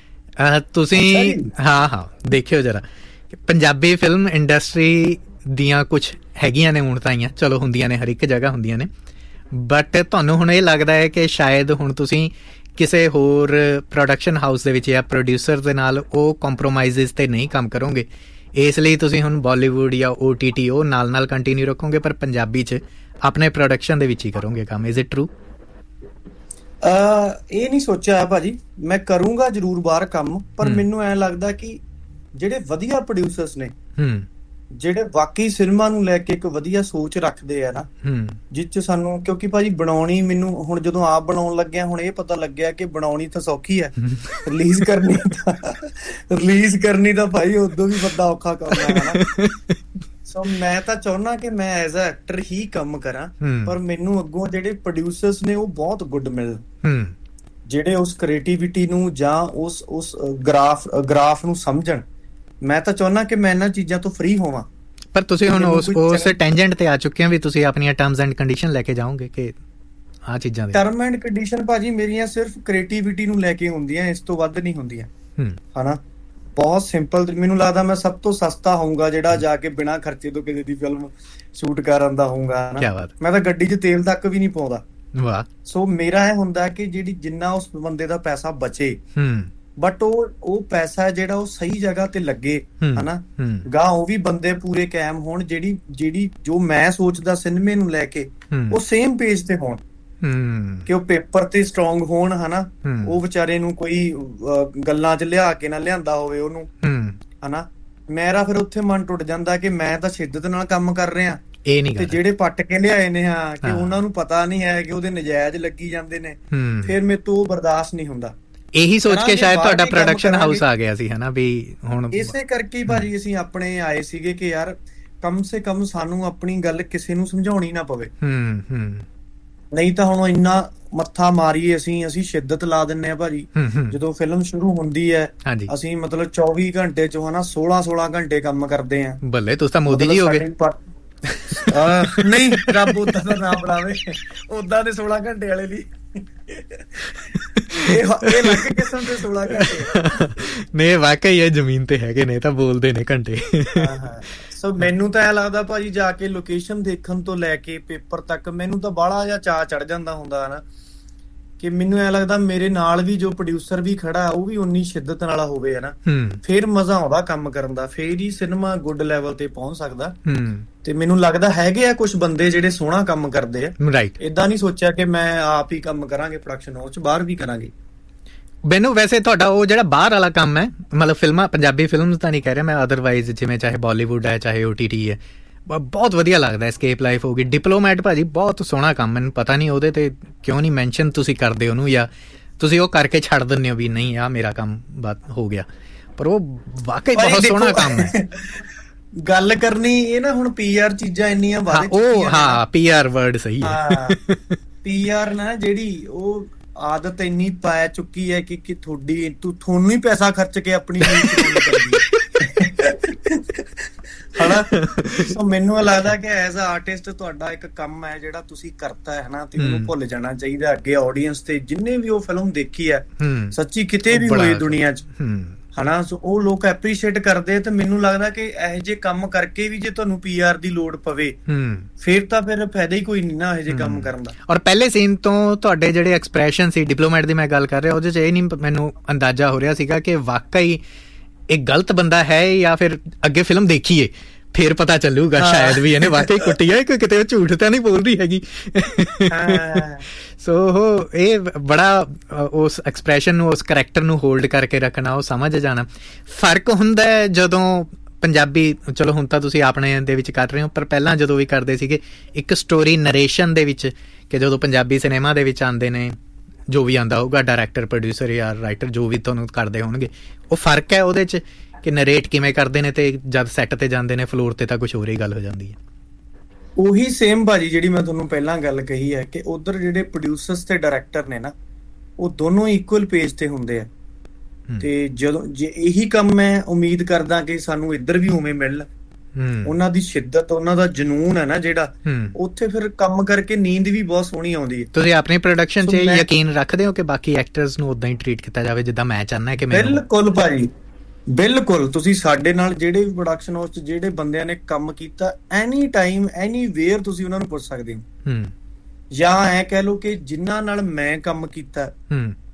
ਤੁਸੀਂ ਹਾਂ ਹਾਂ ਦੇਖਿਓ ਜਰਾ, ਪੰਜਾਬੀ ਫਿਲਮ ਇੰਡਸਟਰੀ ਦੀਆਂ ਕੁਛ ਹੈਗੀਆਂ ਨੇ ਹੁਣ ਤਾਈਆਂ, ਚਲੋ ਹੁੰਦੀਆਂ ਨੇ, ਹਰ ਇੱਕ ਜਗ੍ਹਾ ਹੁੰਦੀਆਂ ਨੇ, ਬਟ ਤੁਹਾਨੂੰ ਹੁਣ ਇਹ ਲੱਗਦਾ ਹੈ ਕਿ ਸ਼ਾਇਦ ਹੁਣ ਤੁਸੀਂ ਕਿਸੇ ਹੋਰ ਪ੍ਰੋਡਕਸ਼ਨ ਹਾਊਸ ਦੇ ਵਿੱਚ ਜਾਂ ਪ੍ਰੋਡਿਊਸਰ ਦੇ ਨਾਲ ਉਹ ਕੰਪਰੋਮਾਈਜ਼ਸ ਤੇ ਨਹੀਂ ਕੰਮ ਕਰੋਗੇ, ਇਸ ਲਈ ਤੁਸੀਂ ਹੁਣ ਬਾਲੀਵੁੱਡ ਜਾਂ ਓ ਟੀ ਟੀ ਉਹ ਨਾਲ ਨਾਲ ਕੰਟੀਨਿਊ ਰੱਖੋਗੇ, ਪਰ ਪੰਜਾਬੀ 'ਚ ਆਪਣੇ ਪ੍ਰੋਡਕਸ਼ਨ ਦੇ ਵਿੱਚ ਹੀ ਕਰੋਗੇ ਕੰਮ। Is it true? ਇਹ ਨਹੀਂ ਸੋਚਿਆ ਭਾਜੀ, ਮੈਂ ਕਰੂੰਗਾ ਜ਼ਰੂਰ ਬਾਹਰ ਕੰਮ, ਪਰ ਮੈਨੂੰ ਐਂ ਲੱਗਦਾ ਕਿ ਜਿਹੜੇ ਵਧੀਆ ਪ੍ਰੋਡਿਊਸਰਸ ਨੇ, ਜਿਹੜੇ ਵਾਕਈ ਸਿਨੇਮਾ ਨੂੰ ਲੈ ਕੇ ਇੱਕ ਵਧੀਆ ਸੋਚ ਰੱਖਦੇ ਆ ਨਾ, ਜਿਸ ਚ ਸਾਨੂੰ, ਕਿਉਂਕਿ ਭਾਜੀ ਬਣਾਉਣੀ, ਮੈਨੂੰ ਹੁਣ ਜਦੋਂ ਆਪ ਬਣਾਉਣ ਲੱਗਿਆ ਹੁਣ ਇਹ ਪਤਾ ਲੱਗਿਆ ਕਿ ਬਣਾਉਣੀ ਤਾਂ ਸੌਖੀ ਹੈ, ਰਿਲੀਜ਼ ਕਰਨੀ ਤਾਂ ਰਿਲੀਜ਼ ਕਰਨੀ ਤਾਂ ਭਾਈ ਉਦੋਂ ਵੀ ਵੱਡਾ ਔਖਾ ਕੰਮ ਹੈ ਨਾ। ਸੋ ਮੈਂ ਤਾਂ ਚਾਹੁੰਦਾ ਕਿ ਮੈਂ ਐਜ਼ ਅ ਐਕਟਰ ਹੀ ਕੰਮ ਕਰਾਂ, ਪਰ ਮੈਨੂੰ ਅੱਗੋਂ ਜਿਹੜੇ ਪ੍ਰੋਡਿਊਸਰਸ ਨੇ ਉਹ ਬਹੁਤ ਗੁੱਡ ਮਿਲਣ, ਜਿਹੜੇ ਉਸ ਕ੍ਰੀਏਟੀਵਿਟੀ ਨੂੰ ਜਾਂ ਉਸ ਉਸ ਗ੍ਰਾਫ ਗ੍ਰਾਫ ਨੂੰ ਸਮਝਣ। ਮੈਂ ਤਾਂ ਚਾਹੁੰਦਾ ਕਿ ਮੈਂ ਇਹਨਾਂ ਚੀਜ਼ਾਂ ਤੋਂ ਫ੍ਰੀ ਹੋਵਾਂ। ਪਰ ਤੁਸੀਂ ਹੁਣ ਉਸ ਉਸ ਟੈਂਜੈਂਟ ਤੇ ਆ ਚੁੱਕੇ ਹੋ ਵੀ ਤੁਸੀਂ ਆਪਣੀਆਂ ਟਰਮਸ ਐਂਡ ਕੰਡੀਸ਼ਨ ਲੈ ਕੇ ਜਾਓਗੇ ਕਿ ਆਹ ਚੀਜ਼ਾਂ ਦੇ? ਟਰਮ ਐਂਡ ਕੰਡੀਸ਼ਨ ਭਾਜੀ ਮੇਰੀਆਂ ਸਿਰਫ ਕ੍ਰੀਏਟੀਵਿਟੀ ਨੂੰ ਲੈ ਕੇ ਹੁੰਦੀਆਂ, ਇਸ ਤੋਂ ਵੱਧ ਨਹੀਂ ਹੁੰਦੀਆਂ, ਹਨਾ। ਬਹੁਤ ਸਿੰਪਲ, ਮੈਨੂੰ ਲੱਗਦਾ ਮੈਂ ਸਭ ਤੋਂ ਸਸਤਾ ਹੋਊਗਾ ਜਿਹੜਾ ਜਾ ਕੇ ਬਿਨਾਂ ਖਰਚੇ ਤੋਂ ਕਿਸੇ ਦੀ ਫਿਲਮ ਸ਼ੂਟ ਕਰਨ ਦਾ ਹੋਊਗਾ, ਮੈਂ ਤਾਂ ਗੱਡੀ 'ਚ ਤੇਲ ਤੱਕ ਵੀ ਨਹੀਂ ਪਾਉਂਦਾ। ਵਾਹ। ਸੋ ਮੇਰਾ ਇਹ ਹੁੰਦਾ ਕਿ ਜਿਹੜੀ ਜਿੰਨਾ ਉਸ ਬੰਦੇ ਦਾ ਪੈਸਾ ਬਚੇ, ਬਟ ਉਹ ਉਹ ਪੈਸਾ ਜਿਹੜਾ ਉਹ ਸਹੀ ਜਗ੍ਹਾ ਤੇ ਲੱਗੇ, ਹਨਾ, ਗਾਂ ਉਹ ਵੀ ਬੰਦੇ ਪੂਰੇ ਕਾਇਮ ਹੋਣ, ਜਿਹੜੀ ਜਿਹੜੀ ਜੋ ਮੈਂ ਸੋਚਦਾ ਸਿਨੇਮੇ ਨੂੰ ਲੈ ਕੇ ਉਹ ਸੇਮ ਪੇਜ ਤੇ ਹੋਣ, ਕਿ ਉਹ ਪੇਪਰ ਤੇ ਸਟਰੋਂਗ ਹੋਣ, ਹਨਾ। ਉਹ ਵਿਚਾਰੇ ਨੂੰ ਕੋਈ ਗੱਲਾਂ 'ਚ ਲਿਆ ਕੇ ਨਾ ਲਿਆਂਦਾ ਹੋਵੇ ਉਹਨੂੰ, ਹਨਾ। ਮੇਰਾ ਫਿਰ ਉੱਥੇ ਮਨ ਟੁੱਟ ਜਾਂਦਾ ਕਿ ਮੈਂ ਤਾਂ ਸ਼ਿੱਦਤ ਨਾਲ ਕੰਮ ਕਰ ਰਿਹਾ, ਇਹ ਨਹੀਂ, ਤੇ ਜਿਹੜੇ ਪੱਟ ਕੇ ਲਿਆਏ ਨੇ ਹਾਂ ਕਿ ਉਹਨਾਂ ਨੂੰ ਪਤਾ ਨਹੀਂ ਹੈ ਕਿ ਉਹਦੇ ਨਜਾਇਜ਼ ਲੱਗੀ ਜਾਂਦੇ ਨੇ, ਫਿਰ ਮੇਰੇ ਤੋਂ ਉਹ ਬਰਦਾਸ਼ਤ ਨਹੀਂ ਹੁੰਦਾ। ਇਹੀ ਸੋਚ ਕੇ ਸ਼ਾਇਦ ਤੁਹਾਡਾ ਪ੍ਰੋਡਕਸ਼ਨ ਹਾਊਸ ਆ ਗਿਆ ਸੀ, ਹਨਾ, ਵੀ ਹੁਣ ਇਸੇ ਕਰਕੇ ਭਾਜੀ ਅਸੀਂ ਆਪਣੇ ਆਏ ਸੀਗੇ ਕਿ ਯਾਰ ਕਮ ਸੇ ਕਮ ਸਾਨੂੰ ਆਪਣੀ ਗੱਲ ਕਿਸੇ ਨੂੰ ਸਮਝਾਉਣੀ ਨਾ ਪਵੇ। ਹੂੰ ਹੂੰ ਨਹੀਂ ਤਾਂ ਹੁਣ ਇੰਨਾ ਮੱਥਾ ਮਾਰੀਏ ਅਸੀਂ ਅਸੀਂ ਸ਼ਿੱਦਤ ਲਾ ਦਿੰਨੇ ਆ ਭਾਜੀ। ਜਦੋਂ ਫਿਲਮ ਸ਼ੁਰੂ ਹੁੰਦੀ ਹੈ ਅਸੀਂ ਮਤਲਬ ਚੌਵੀ ਘੰਟੇ ਚੋਂ ਹਨਾ ਸੋਲਾਂ ਸੋਲਾਂ ਘੰਟੇ ਕੰਮ ਕਰਦੇ ਆ। ਬੱਲੇ ਤੁਸੀਂ ਤਾਂ ਮੋਦੀ ਜੀ ਹੋ ਗਏ। ਨਹੀਂ, ਰੱਬ ਉਦਾਂ ਦਾ ਨਾ ਬਣਾਵੇ, ਉਦਾਂ ਦੇ ਸੋਲਾਂ ਘੰਟੇ ਵਾਲੇ ਲਈ ਇਹ ਲੱਗ ਕਿਸਮ ਦੇ ਸੋਲਾਂ ਘੰਟੇ ਨੇ, ਵਾਕਈ ਇਹ ਜ਼ਮੀਨ ਤੇ ਹੈਗੇ ਨੇ ਤਾਂ ਬੋਲਦੇ ਨੇ ਘੰਟੇ। ਸੋ ਮੈਨੂੰ ਤਾਂ ਇਹ ਲੱਗਦਾ ਭਾਜੀ ਜਾ ਕੇ ਲੋਕੇਸ਼ਨ ਦੇਖਣ ਤੋਂ ਲੈ ਕੇ ਪੇਪਰ ਤੱਕ ਮੈਨੂੰ ਤਾਂ ਬਾਹਲਾ ਜਿਹਾ ਚਾਅ ਚੜ ਜਾਂਦਾ ਹੁੰਦਾ ਨਾ, ਕਿ ਮੈਨੂੰ ਐ ਲੱਗਦਾ ਮੇਰੇ ਨਾਲ ਵੀ ਜੋ ਪ੍ਰੋਡਿਊਸਰ ਵੀ ਖੜਾ ਉਹ ਵੀ ਉਨੀ ਸ਼ਿੱਦਤ ਨਾਲ ਹੋਵੇ, ਹਨਾ। ਫੇਰ ਮਜ਼ਾ ਆਉਂਦਾ ਕੰਮ ਕਰਨ ਦਾ, ਫੇਰ ਹੀ ਸਿਨੇਮਾ ਗੁੱਡ ਲੈਵਲ ਤੇ ਪਹੁੰਚ ਸਕਦਾ। ਤੇ ਮੈਨੂੰ ਲੱਗਦਾ ਹੈਗੇ ਆ ਕੁਝ ਬੰਦੇ ਜਿਹੜੇ ਸੋਹਣਾ ਕੰਮ ਕਰਦੇ ਆ। ਰਾਈਟ। ਏਦਾਂ ਨਹੀਂ ਸੋਚਿਆ ਕਿ ਮੈਂ ਆਪ ਹੀ ਕੰਮ ਕਰਾਂਗੇ ਪ੍ਰੋਡਕਸ਼ਨ ਹਾਊਸ ਚ, ਬਾਹਰ ਵੀ ਕਰਾਂਗੇ। ਮੈਨੂੰ ਵੈਸੇ ਤੁਹਾਡਾ ਉਹ ਜਿਹੜਾ ਬਾਹਰ ਵਾਲਾ ਕੰਮ ਹੈ, ਮਤਲਬ ਫਿਲਮਾਂ, ਪੰਜਾਬੀ ਫਿਲਮਸ ਤਾਂ ਨਹੀਂ ਕਹਿ ਰਿਹਾ ਮੈਂ, ਅਦਰਵਾਈਜ਼ ਜਿਵੇਂ ਚਾਹੇ ਬਾਲੀਵੁੱਡ ਹੈ ਚਾਹੇ ਓ ਟੀ ਟੀ ਹੈ, ਬਹੁਤ ਵਧੀਆ ਲੱਗਦਾ। ਐਸਕੇਪ ਲਾਈਫ ਹੋ ਗਈ, ਡਿਪਲੋਮੈਟ ਭਾਜੀ ਬਹੁਤ ਸੋਹਣਾ ਕੰਮ। ਮੈਨੂੰ ਪਤਾ ਨਹੀਂ ਉਹਦੇ ਤੇ ਕਿਉਂ ਨਹੀਂ ਮੈਂਸ਼ਨ ਤੁਸੀਂ ਕਰਦੇ ਉਹਨੂੰ, ਜਾਂ ਤੁਸੀਂ ਉਹ ਕਰਕੇ ਛੱਡ ਦਿੰਦੇ ਹੋ ਵੀ ਨਹੀਂ ਆਹ ਮੇਰਾ ਕੰਮ ਬਾਤ ਹੋ ਗਿਆ, ਪਰ ਉਹ ਵਾਕਈ ਬਹੁਤ ਸੋਹਣਾ ਕੰਮ ਹੈ। ਗੱਲ ਕਰਨੀ ਇਹ ਨਾ, ਹੁਣ ਪੀ ਆਰ ਚੀਜ਼ਾਂ ਇੰਨੀਆਂ ਵੱਧ ਉਹ, ਹਾਂ ਪੀ ਆਰ ਵਰਡ ਸਹੀ ਹੈ। ਪੀ ਆਰ ਨਾ ਜਿਹੜੀ ਉਹ ਆਦਤ ਇੰਨੀ ਪੈ ਚੁੱਕੀ ਹੈ ਕਿ ਕਿ ਤੁਹਾਡੀ ਤੂੰ ਤੁਹਾਨੂੰ ਹੀ ਪੈਸਾ ਖਰਚ ਕੇ ਆਪਣੀ ਹਨਾ। ਸੋ ਮੈਨੂੰ ਲੱਗਦਾ ਕਿ ਐਜ਼ ਅ ਆਰਟਿਸਟ ਤੁਹਾਡਾ ਇੱਕ ਕੰਮ ਹੈ ਜਿਹੜਾ ਤੁਸੀਂ ਕਰਤਾ ਹੈ ਨਾ, ਤੇ ਉਹਨੂੰ ਭੁੱਲ ਜਾਣਾ ਚਾਹੀਦਾ ਅੱਗੇ ਆਡੀਅנס ਤੇ। ਜਿੰਨੇ ਵੀ ਉਹ ਫਿਲਮ ਦੇਖੀ ਹੈ ਸੱਚੀ ਕਿਤੇ ਵੀ ਹੋਈ ਦੁਨੀਆ 'ਚ, ਹਨਾ, ਸੋ ਉਹ ਲੋਕ ਐਪਰੀਸ਼ੀਏਟ ਕਰਦੇ। ਤੇ ਮੈਨੂੰ ਲੱਗਦਾ ਕਿ ਇਹੋ ਜਿਹੇ ਕੰਮ ਕਰਕੇ ਵੀ ਜੇ ਤੁਹਾਨੂੰ ਪੀ ਆਰ ਦੀ ਲੋੜ ਪਵੇ ਫਿਰ ਤਾਂ ਫਿਰ ਫਾਇਦਾ ਹੀ ਕੋਈ ਨਹੀਂ ਨਾ ਇਹੋ ਜਿਹੇ ਕੰਮ ਕਰਨ ਦਾ। ਔਰ ਪਹਿਲੇ ਸੀਨ ਤੋਂ ਤੁਹਾਡੇ ਜਿਹੜੇ ਐਕਸਪ੍ਰੈਸ਼ਨ ਸੀ, ਡਿਪਲੋਮੈਟ ਦੀ ਮੈਂ ਗੱਲ ਕਰ ਰਿਹਾ, ਉਹਦੇ 'ਚ ਇਹ ਨਹੀਂ ਮੈਨੂੰ ਅੰਦਾਜ਼ਾ ਹੋ ਰਿਹਾ ਸੀਗਾ ਕਿ ਵਾਕਈ ਇਹ ਗਲਤ ਬੰਦਾ ਹੈ ਜਾਂ ਫਿਰ ਅੱਗੇ ਫਿਲਮ ਦੇਖੀਏ ਫੇਰ ਪਤਾ ਚੱਲੂਗਾ ਸ਼ਾਇਦ ਵੀ ਇਹਨੇ ਵਾਕਈ ਕੁੱਟੀ ਹੈ, ਕਿਤੇ ਉਹ ਝੂਠ ਤਾਂ ਨਹੀਂ ਬੋਲ ਰਹੀ ਹੈਗੀ। ਸੋ ਉਹ ਇਹ ਬੜਾ ਉਸ ਐਕਸਪ੍ਰੈਸ਼ਨ ਨੂੰ, ਉਸ ਕਰੈਕਟਰ ਨੂੰ ਹੋਲਡ ਕਰਕੇ ਰੱਖਣਾ, ਉਹ ਸਮਝ ਜਾਣਾ। ਫਰਕ ਹੁੰਦਾ ਹੈ ਜਦੋਂ ਪੰਜਾਬੀ, ਚਲੋ ਹੁਣ ਤਾਂ ਤੁਸੀਂ ਆਪਣੇ ਦੇ ਵਿੱਚ ਕਰ ਰਹੇ ਹੋ, ਪਰ ਪਹਿਲਾਂ ਜਦੋਂ ਵੀ ਕਰਦੇ ਸੀਗੇ ਇੱਕ ਸਟੋਰੀ ਨਰੇਸ਼ਨ ਦੇ ਵਿੱਚ, ਕਿ ਜਦੋਂ ਪੰਜਾਬੀ ਸਿਨੇਮਾ ਦੇ ਵਿੱਚ ਆਉਂਦੇ ਨੇ, ਜੋ ਵੀ ਆਉਂਦਾ ਹੋਊਗਾ ਡਾਇਰੈਕਟਰ, ਪ੍ਰੋਡਿਊਸਰ ਜਾਂ ਰਾਈਟਰ ਜੋ ਵੀ ਤੁਹਾਨੂੰ ਕਰਦੇ ਹੋਣਗੇ, ਉਹ ਫਰਕ ਹੈ ਉਹਦੇ 'ਚ ਕਿ ਨਰੇਟ ਕਿਵੇਂ ਕਰਦੇ ਨੇ, ਤੇ ਜਦ ਸੈੱਟ ਤੇ ਜਾਂਦੇ ਨੇ ਫਲੋਰ ਤੇ ਤਾਂ ਕੁਝ ਹੋਰ ਹੀ ਗੱਲ ਹੋ ਜਾਂਦੀ ਹੈ। ਉਹੀ ਸੇਮ ਭਾਜੀ ਜਿਹੜੀ ਮੈਂ ਤੁਹਾਨੂੰ ਪਹਿਲਾਂ ਗੱਲ ਕਹੀ ਹੈ ਕਿ ਉਧਰ ਜਿਹੜੇ ਪ੍ਰੋਡਿਊਸਰਸ ਤੇ ਡਾਇਰੈਕਟਰ ਨੇ ਨਾ, ਉਹ ਦੋਨੋਂ ਇਕੁਅਲ ਪੇਜ ਤੇ ਹੁੰਦੇ ਆ। ਤੇ ਜਦੋਂ ਜੇ ਇਹੀ ਕੰਮ ਮੈਂ ਉਮੀਦ ਕਰਦਾ ਕਿ ਸਾਨੂੰ ਇੱਧਰ ਵੀ ਉਵੇਂ ਮਿਲਣ, ਉਹਨਾਂ ਦੀ ਸ਼ਿੱਦਤ, ਉਹਨਾਂ ਦਾ ਜਨੂਨ ਹੈ ਨਾ ਜਿਹੜਾ, ਉੱਥੇ ਫਿਰ ਕੰਮ ਕਰਕੇ ਨੀਂਦ ਵੀ ਬਹੁਤ ਸੋਹਣੀ ਆਉਂਦੀ ਹੈ। ਤੁਸੀਂ ਆਪਣੀ ਪ੍ਰੋਡਕਸ਼ਨ 'ਚ ਯਕੀਨ ਰੱਖਦੇ ਹੋ ਕਿ ਬਾਕੀ ਐਕਟਰਸ ਨੂੰ ਉਦਾਂ ਹੀ ਟਰੀਟ ਕੀਤਾ ਜਾਵੇ ਜਿੱਦਾਂ ਮੈਂ ਚਾਹੁੰਦਾ ਕਿ ਮੈਂ? ਬਿਲਕੁਲ ਭਾਜੀ, ਬਿਲਕੁਲ। ਤੁਸੀਂ ਸਾਡੇ ਨਾਲ ਜਿਹੜੇ ਵੀ ਪ੍ਰੋਡਕਸ਼ਨ ਹਾਊਸ 'ਚ ਜਿਹੜੇ ਬੰਦਿਆਂ ਨੇ ਕੰਮ ਕੀਤਾ, ਐਨੀ ਟਾਈਮ ਐਨੀ ਵੇਅਰ ਤੁਸੀਂ ਉਹਨਾਂ ਨੂੰ ਪੁੱਛ ਸਕਦੇ ਹੋ। ਜਾਂ ਐ ਕਹਿ ਲਓ ਕਿ ਜਿਨ੍ਹਾਂ ਨਾਲ ਮੈਂ ਕੰਮ ਕੀਤਾ,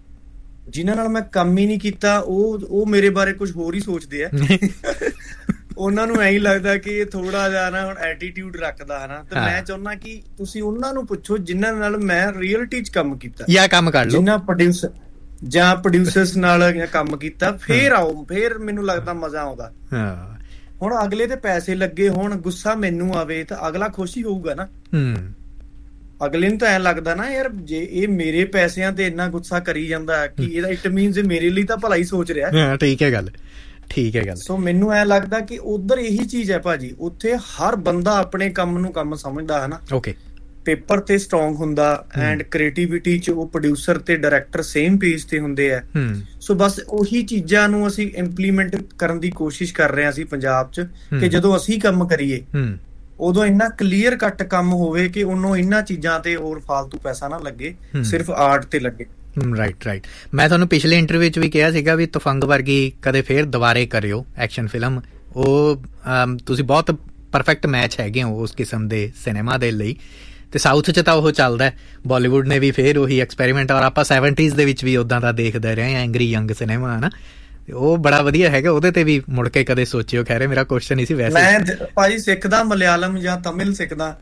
ਜਿਨ੍ਹਾਂ ਨਾਲ ਮੈਂ ਕੰਮ ਹੀ ਨਹੀਂ ਕੀਤਾ, ਉਹ ਉਹ ਮੇਰੇ ਬਾਰੇ ਕੁਝ ਹੋਰ ਹੀ ਸੋਚਦੇ ਆ। ਉਹਨਾਂ ਨੂੰ ਐਂ ਲੱਗਦਾ ਕਿ ਇਹ ਥੋੜਾ ਜਿਹਾ ਨਾ ਹੁਣ ਐਟੀਟਿਊਡ ਰੱਖਦਾ ਹੈ ਨਾ, ਤੇ ਮੈਂ ਚਾਹੁੰਦਾ ਕਿ ਤੁਸੀਂ ਉਹਨਾਂ ਨੂੰ ਪੁੱਛੋ ਜਿਨ੍ਹਾਂ ਨਾਲ ਮੈਂ ਰੀਅਲਟੀ 'ਚ ਕੰਮ ਕੀਤਾ ਜਾਂ ਕੰਮ ਕਰ ਲਓ, ਜਿਨ੍ਹਾਂ ਪ੍ਰੋਡਿਊਸਰ ਜਾਂ ਪ੍ਰੋਡਿਊਸਰਸ ਨਾਲ ਕੰਮ ਕੀਤਾ, ਫੇਰ ਆਓ, ਫੇਰ ਮੈਨੂੰ ਲੱਗਦਾ ਮਜ਼ਾ ਆਉਂਦਾ। ਹੁਣ ਅਗਲੇ ਤੇ ਪੈਸੇ ਲੱਗੇ ਹੋਣ, ਗੁੱਸਾ ਮੈਨੂੰ ਆਵੇ ਤਾਂ ਅਗਲਾ ਖੁਸ਼ ਹੀ ਹੋਊਗਾ ਨਾ। ਅਗਲੇ ਨੂੰ ਤਾਂ ਐਂ ਲੱਗਦਾ ਨਾ ਯਾਰ ਜੇ ਇਹ ਮੇਰੇ ਪੈਸਿਆਂ ਤੇ ਇੰਨਾ ਗੁੱਸਾ ਕਰੀ ਜਾਂਦਾ ਕਿ ਇਹਦਾ ਇਟ ਮੀਨਸ ਮੇਰੇ ਲਈ ਤਾਂ ਭਲਾ ਹੀ ਸੋਚ ਰਿਹਾ। ਠੀਕ ਹੈ ਗੱਲ, ਠੀਕ ਹੈ ਗੱਲ। ਸੋ ਮੈਨੂੰ ਐਂ ਲੱਗਦਾ ਕਿ ਉਧਰ ਇਹੀ ਚੀਜ਼ ਹੈ ਭਾਜੀ, ਉੱਥੇ ਹਰ ਬੰਦਾ ਆਪਣੇ ਕੰਮ ਨੂੰ ਕੰਮ ਸਮਝਦਾ ਹੈ ਨਾ। ਓਕੇ, ਪੇਪਰ ਤੇ ਸਟਰੋਂਗ ਹੁੰਦਾ ਐਂਡ ਕ੍ਰੀਏਟੀਵਿਟੀ 'ਚ ਉਹ ਪ੍ਰੋਡਿਊਸਰ ਤੇ ਡਾਇਰੈਕਟਰ ਸੇਮ ਪੇਜ ਤੇ ਹੁੰਦੇ ਆ। ਸੋ ਬਸ ਉਹੀ ਚੀਜ਼ਾਂ ਨੂੰ ਅਸੀਂ ਇੰਪਲੀਮੈਂਟ ਕਰਨ ਦੀ ਕੋਸ਼ਿਸ਼ ਕਰ ਰਹੇ ਹਾਂ ਅਸੀਂ ਪੰਜਾਬ 'ਚ, ਕਿ ਜਦੋਂ ਅਸੀਂ ਕੰਮ ਕਰੀਏ ਉਦੋਂ ਇੰਨਾ ਕਲੀਅਰ ਕੱਟ ਕੰਮ ਹੋਵੇ ਕਿ ਉਹਨੂੰ ਇਹਨਾਂ ਚੀਜ਼ਾਂ ਤੇ ਹੋਰ ਫਾਲਤੂ ਪੈਸਾ ਨਾ ਲੱਗੇ, ਸਿਰਫ ਆਰਟ ਤੇ ਲੱਗੇ। ਰਾਈਟ ਰਾਈਟ ਮੈਂ ਤੁਹਾਨੂੰ ਪਿਛਲੇ ਇੰਟਰਵਿਊ 'ਚ ਵੀ ਕਿਹਾ ਸੀਗਾ ਵੀ ਤਫੰਗ ਵਰਗੀ ਕਦੇ ਫੇਰ ਦੁਬਾਰੇ ਕਰਿਓ ਐਕਸ਼ਨ ਫਿਲਮ। ਉਹ ਤੁਸੀਂ ਬਹੁਤ ਪਰਫੈਕਟ ਮੈਚ ਹੈਗੇ ਹੋ ਉਸ ਕਿਸਮ ਦੇ ਸਿਨੇਮਾ ਦੇ ਲਈ। ਤੇ ਸਾਊਥ 'ਚ ਤਾਂ ਉਹ ਚੱਲਦਾ, ਬਾਲੀਵੁੱਡ ਨੇ ਵੀ ਫੇਰ ਉਹੀ ਐਕਸਪੈਰੀਮੈਂਟ, ਔਰ ਆਪਾਂ ਸੈਵਨਟੀਜ਼ ਦੇ ਵਿੱਚ ਵੀ ਉੱਦਾਂ ਦਾ ਦੇਖਦੇ ਰਹੇ ਐਂਗਰੀ ਯੰਗ ਸਿਨੇਮਾ ਹੈ ਨਾ, ਉਹ ਬੜਾ ਵਧੀਆ ਹੈਗਾ। ਉਹਦੇ ਤੇ ਵੀ ਮੁੜ ਕੇ ਕਦੇ ਸੋਚਿਓ। ਖੈਰ ਮੇਰਾ ਕੁਐਸਚਨ ਹੀ ਸੀ ਵੈਸੇ। ਮੈਂ ਭਾਜੀ ਸਿੱਖਦਾ ਮਲਿਆਲਮ ਜਾਂ ਤਮਿਲ ਸਿੱਖਦਾ,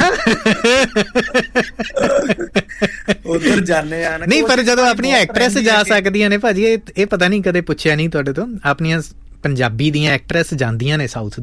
ਉਧਰ ਜਾਣੇ ਆ। ਨਹੀਂ ਪਰ ਜਦੋਂ ਆਪਣੀਆਂ ਐਕਟਰੈਸ ਜਾ ਸਕਦੀਆਂ ਨੇ ਭਾਜੀ, ਇਹ ਇਹ ਪਤਾ ਨਹੀਂ ਕਦੇ ਪੁੱਛਿਆ ਨਹੀਂ ਤੁਹਾਡੇ ਤੋਂ, ਆਪਣੀਆਂ ਪੰਜਾਬੀ ਦੀਆਂ ਐਕਟਰੈਸ ਜਾਂਦੀਆਂ ਨੇ ਸਾਊਥ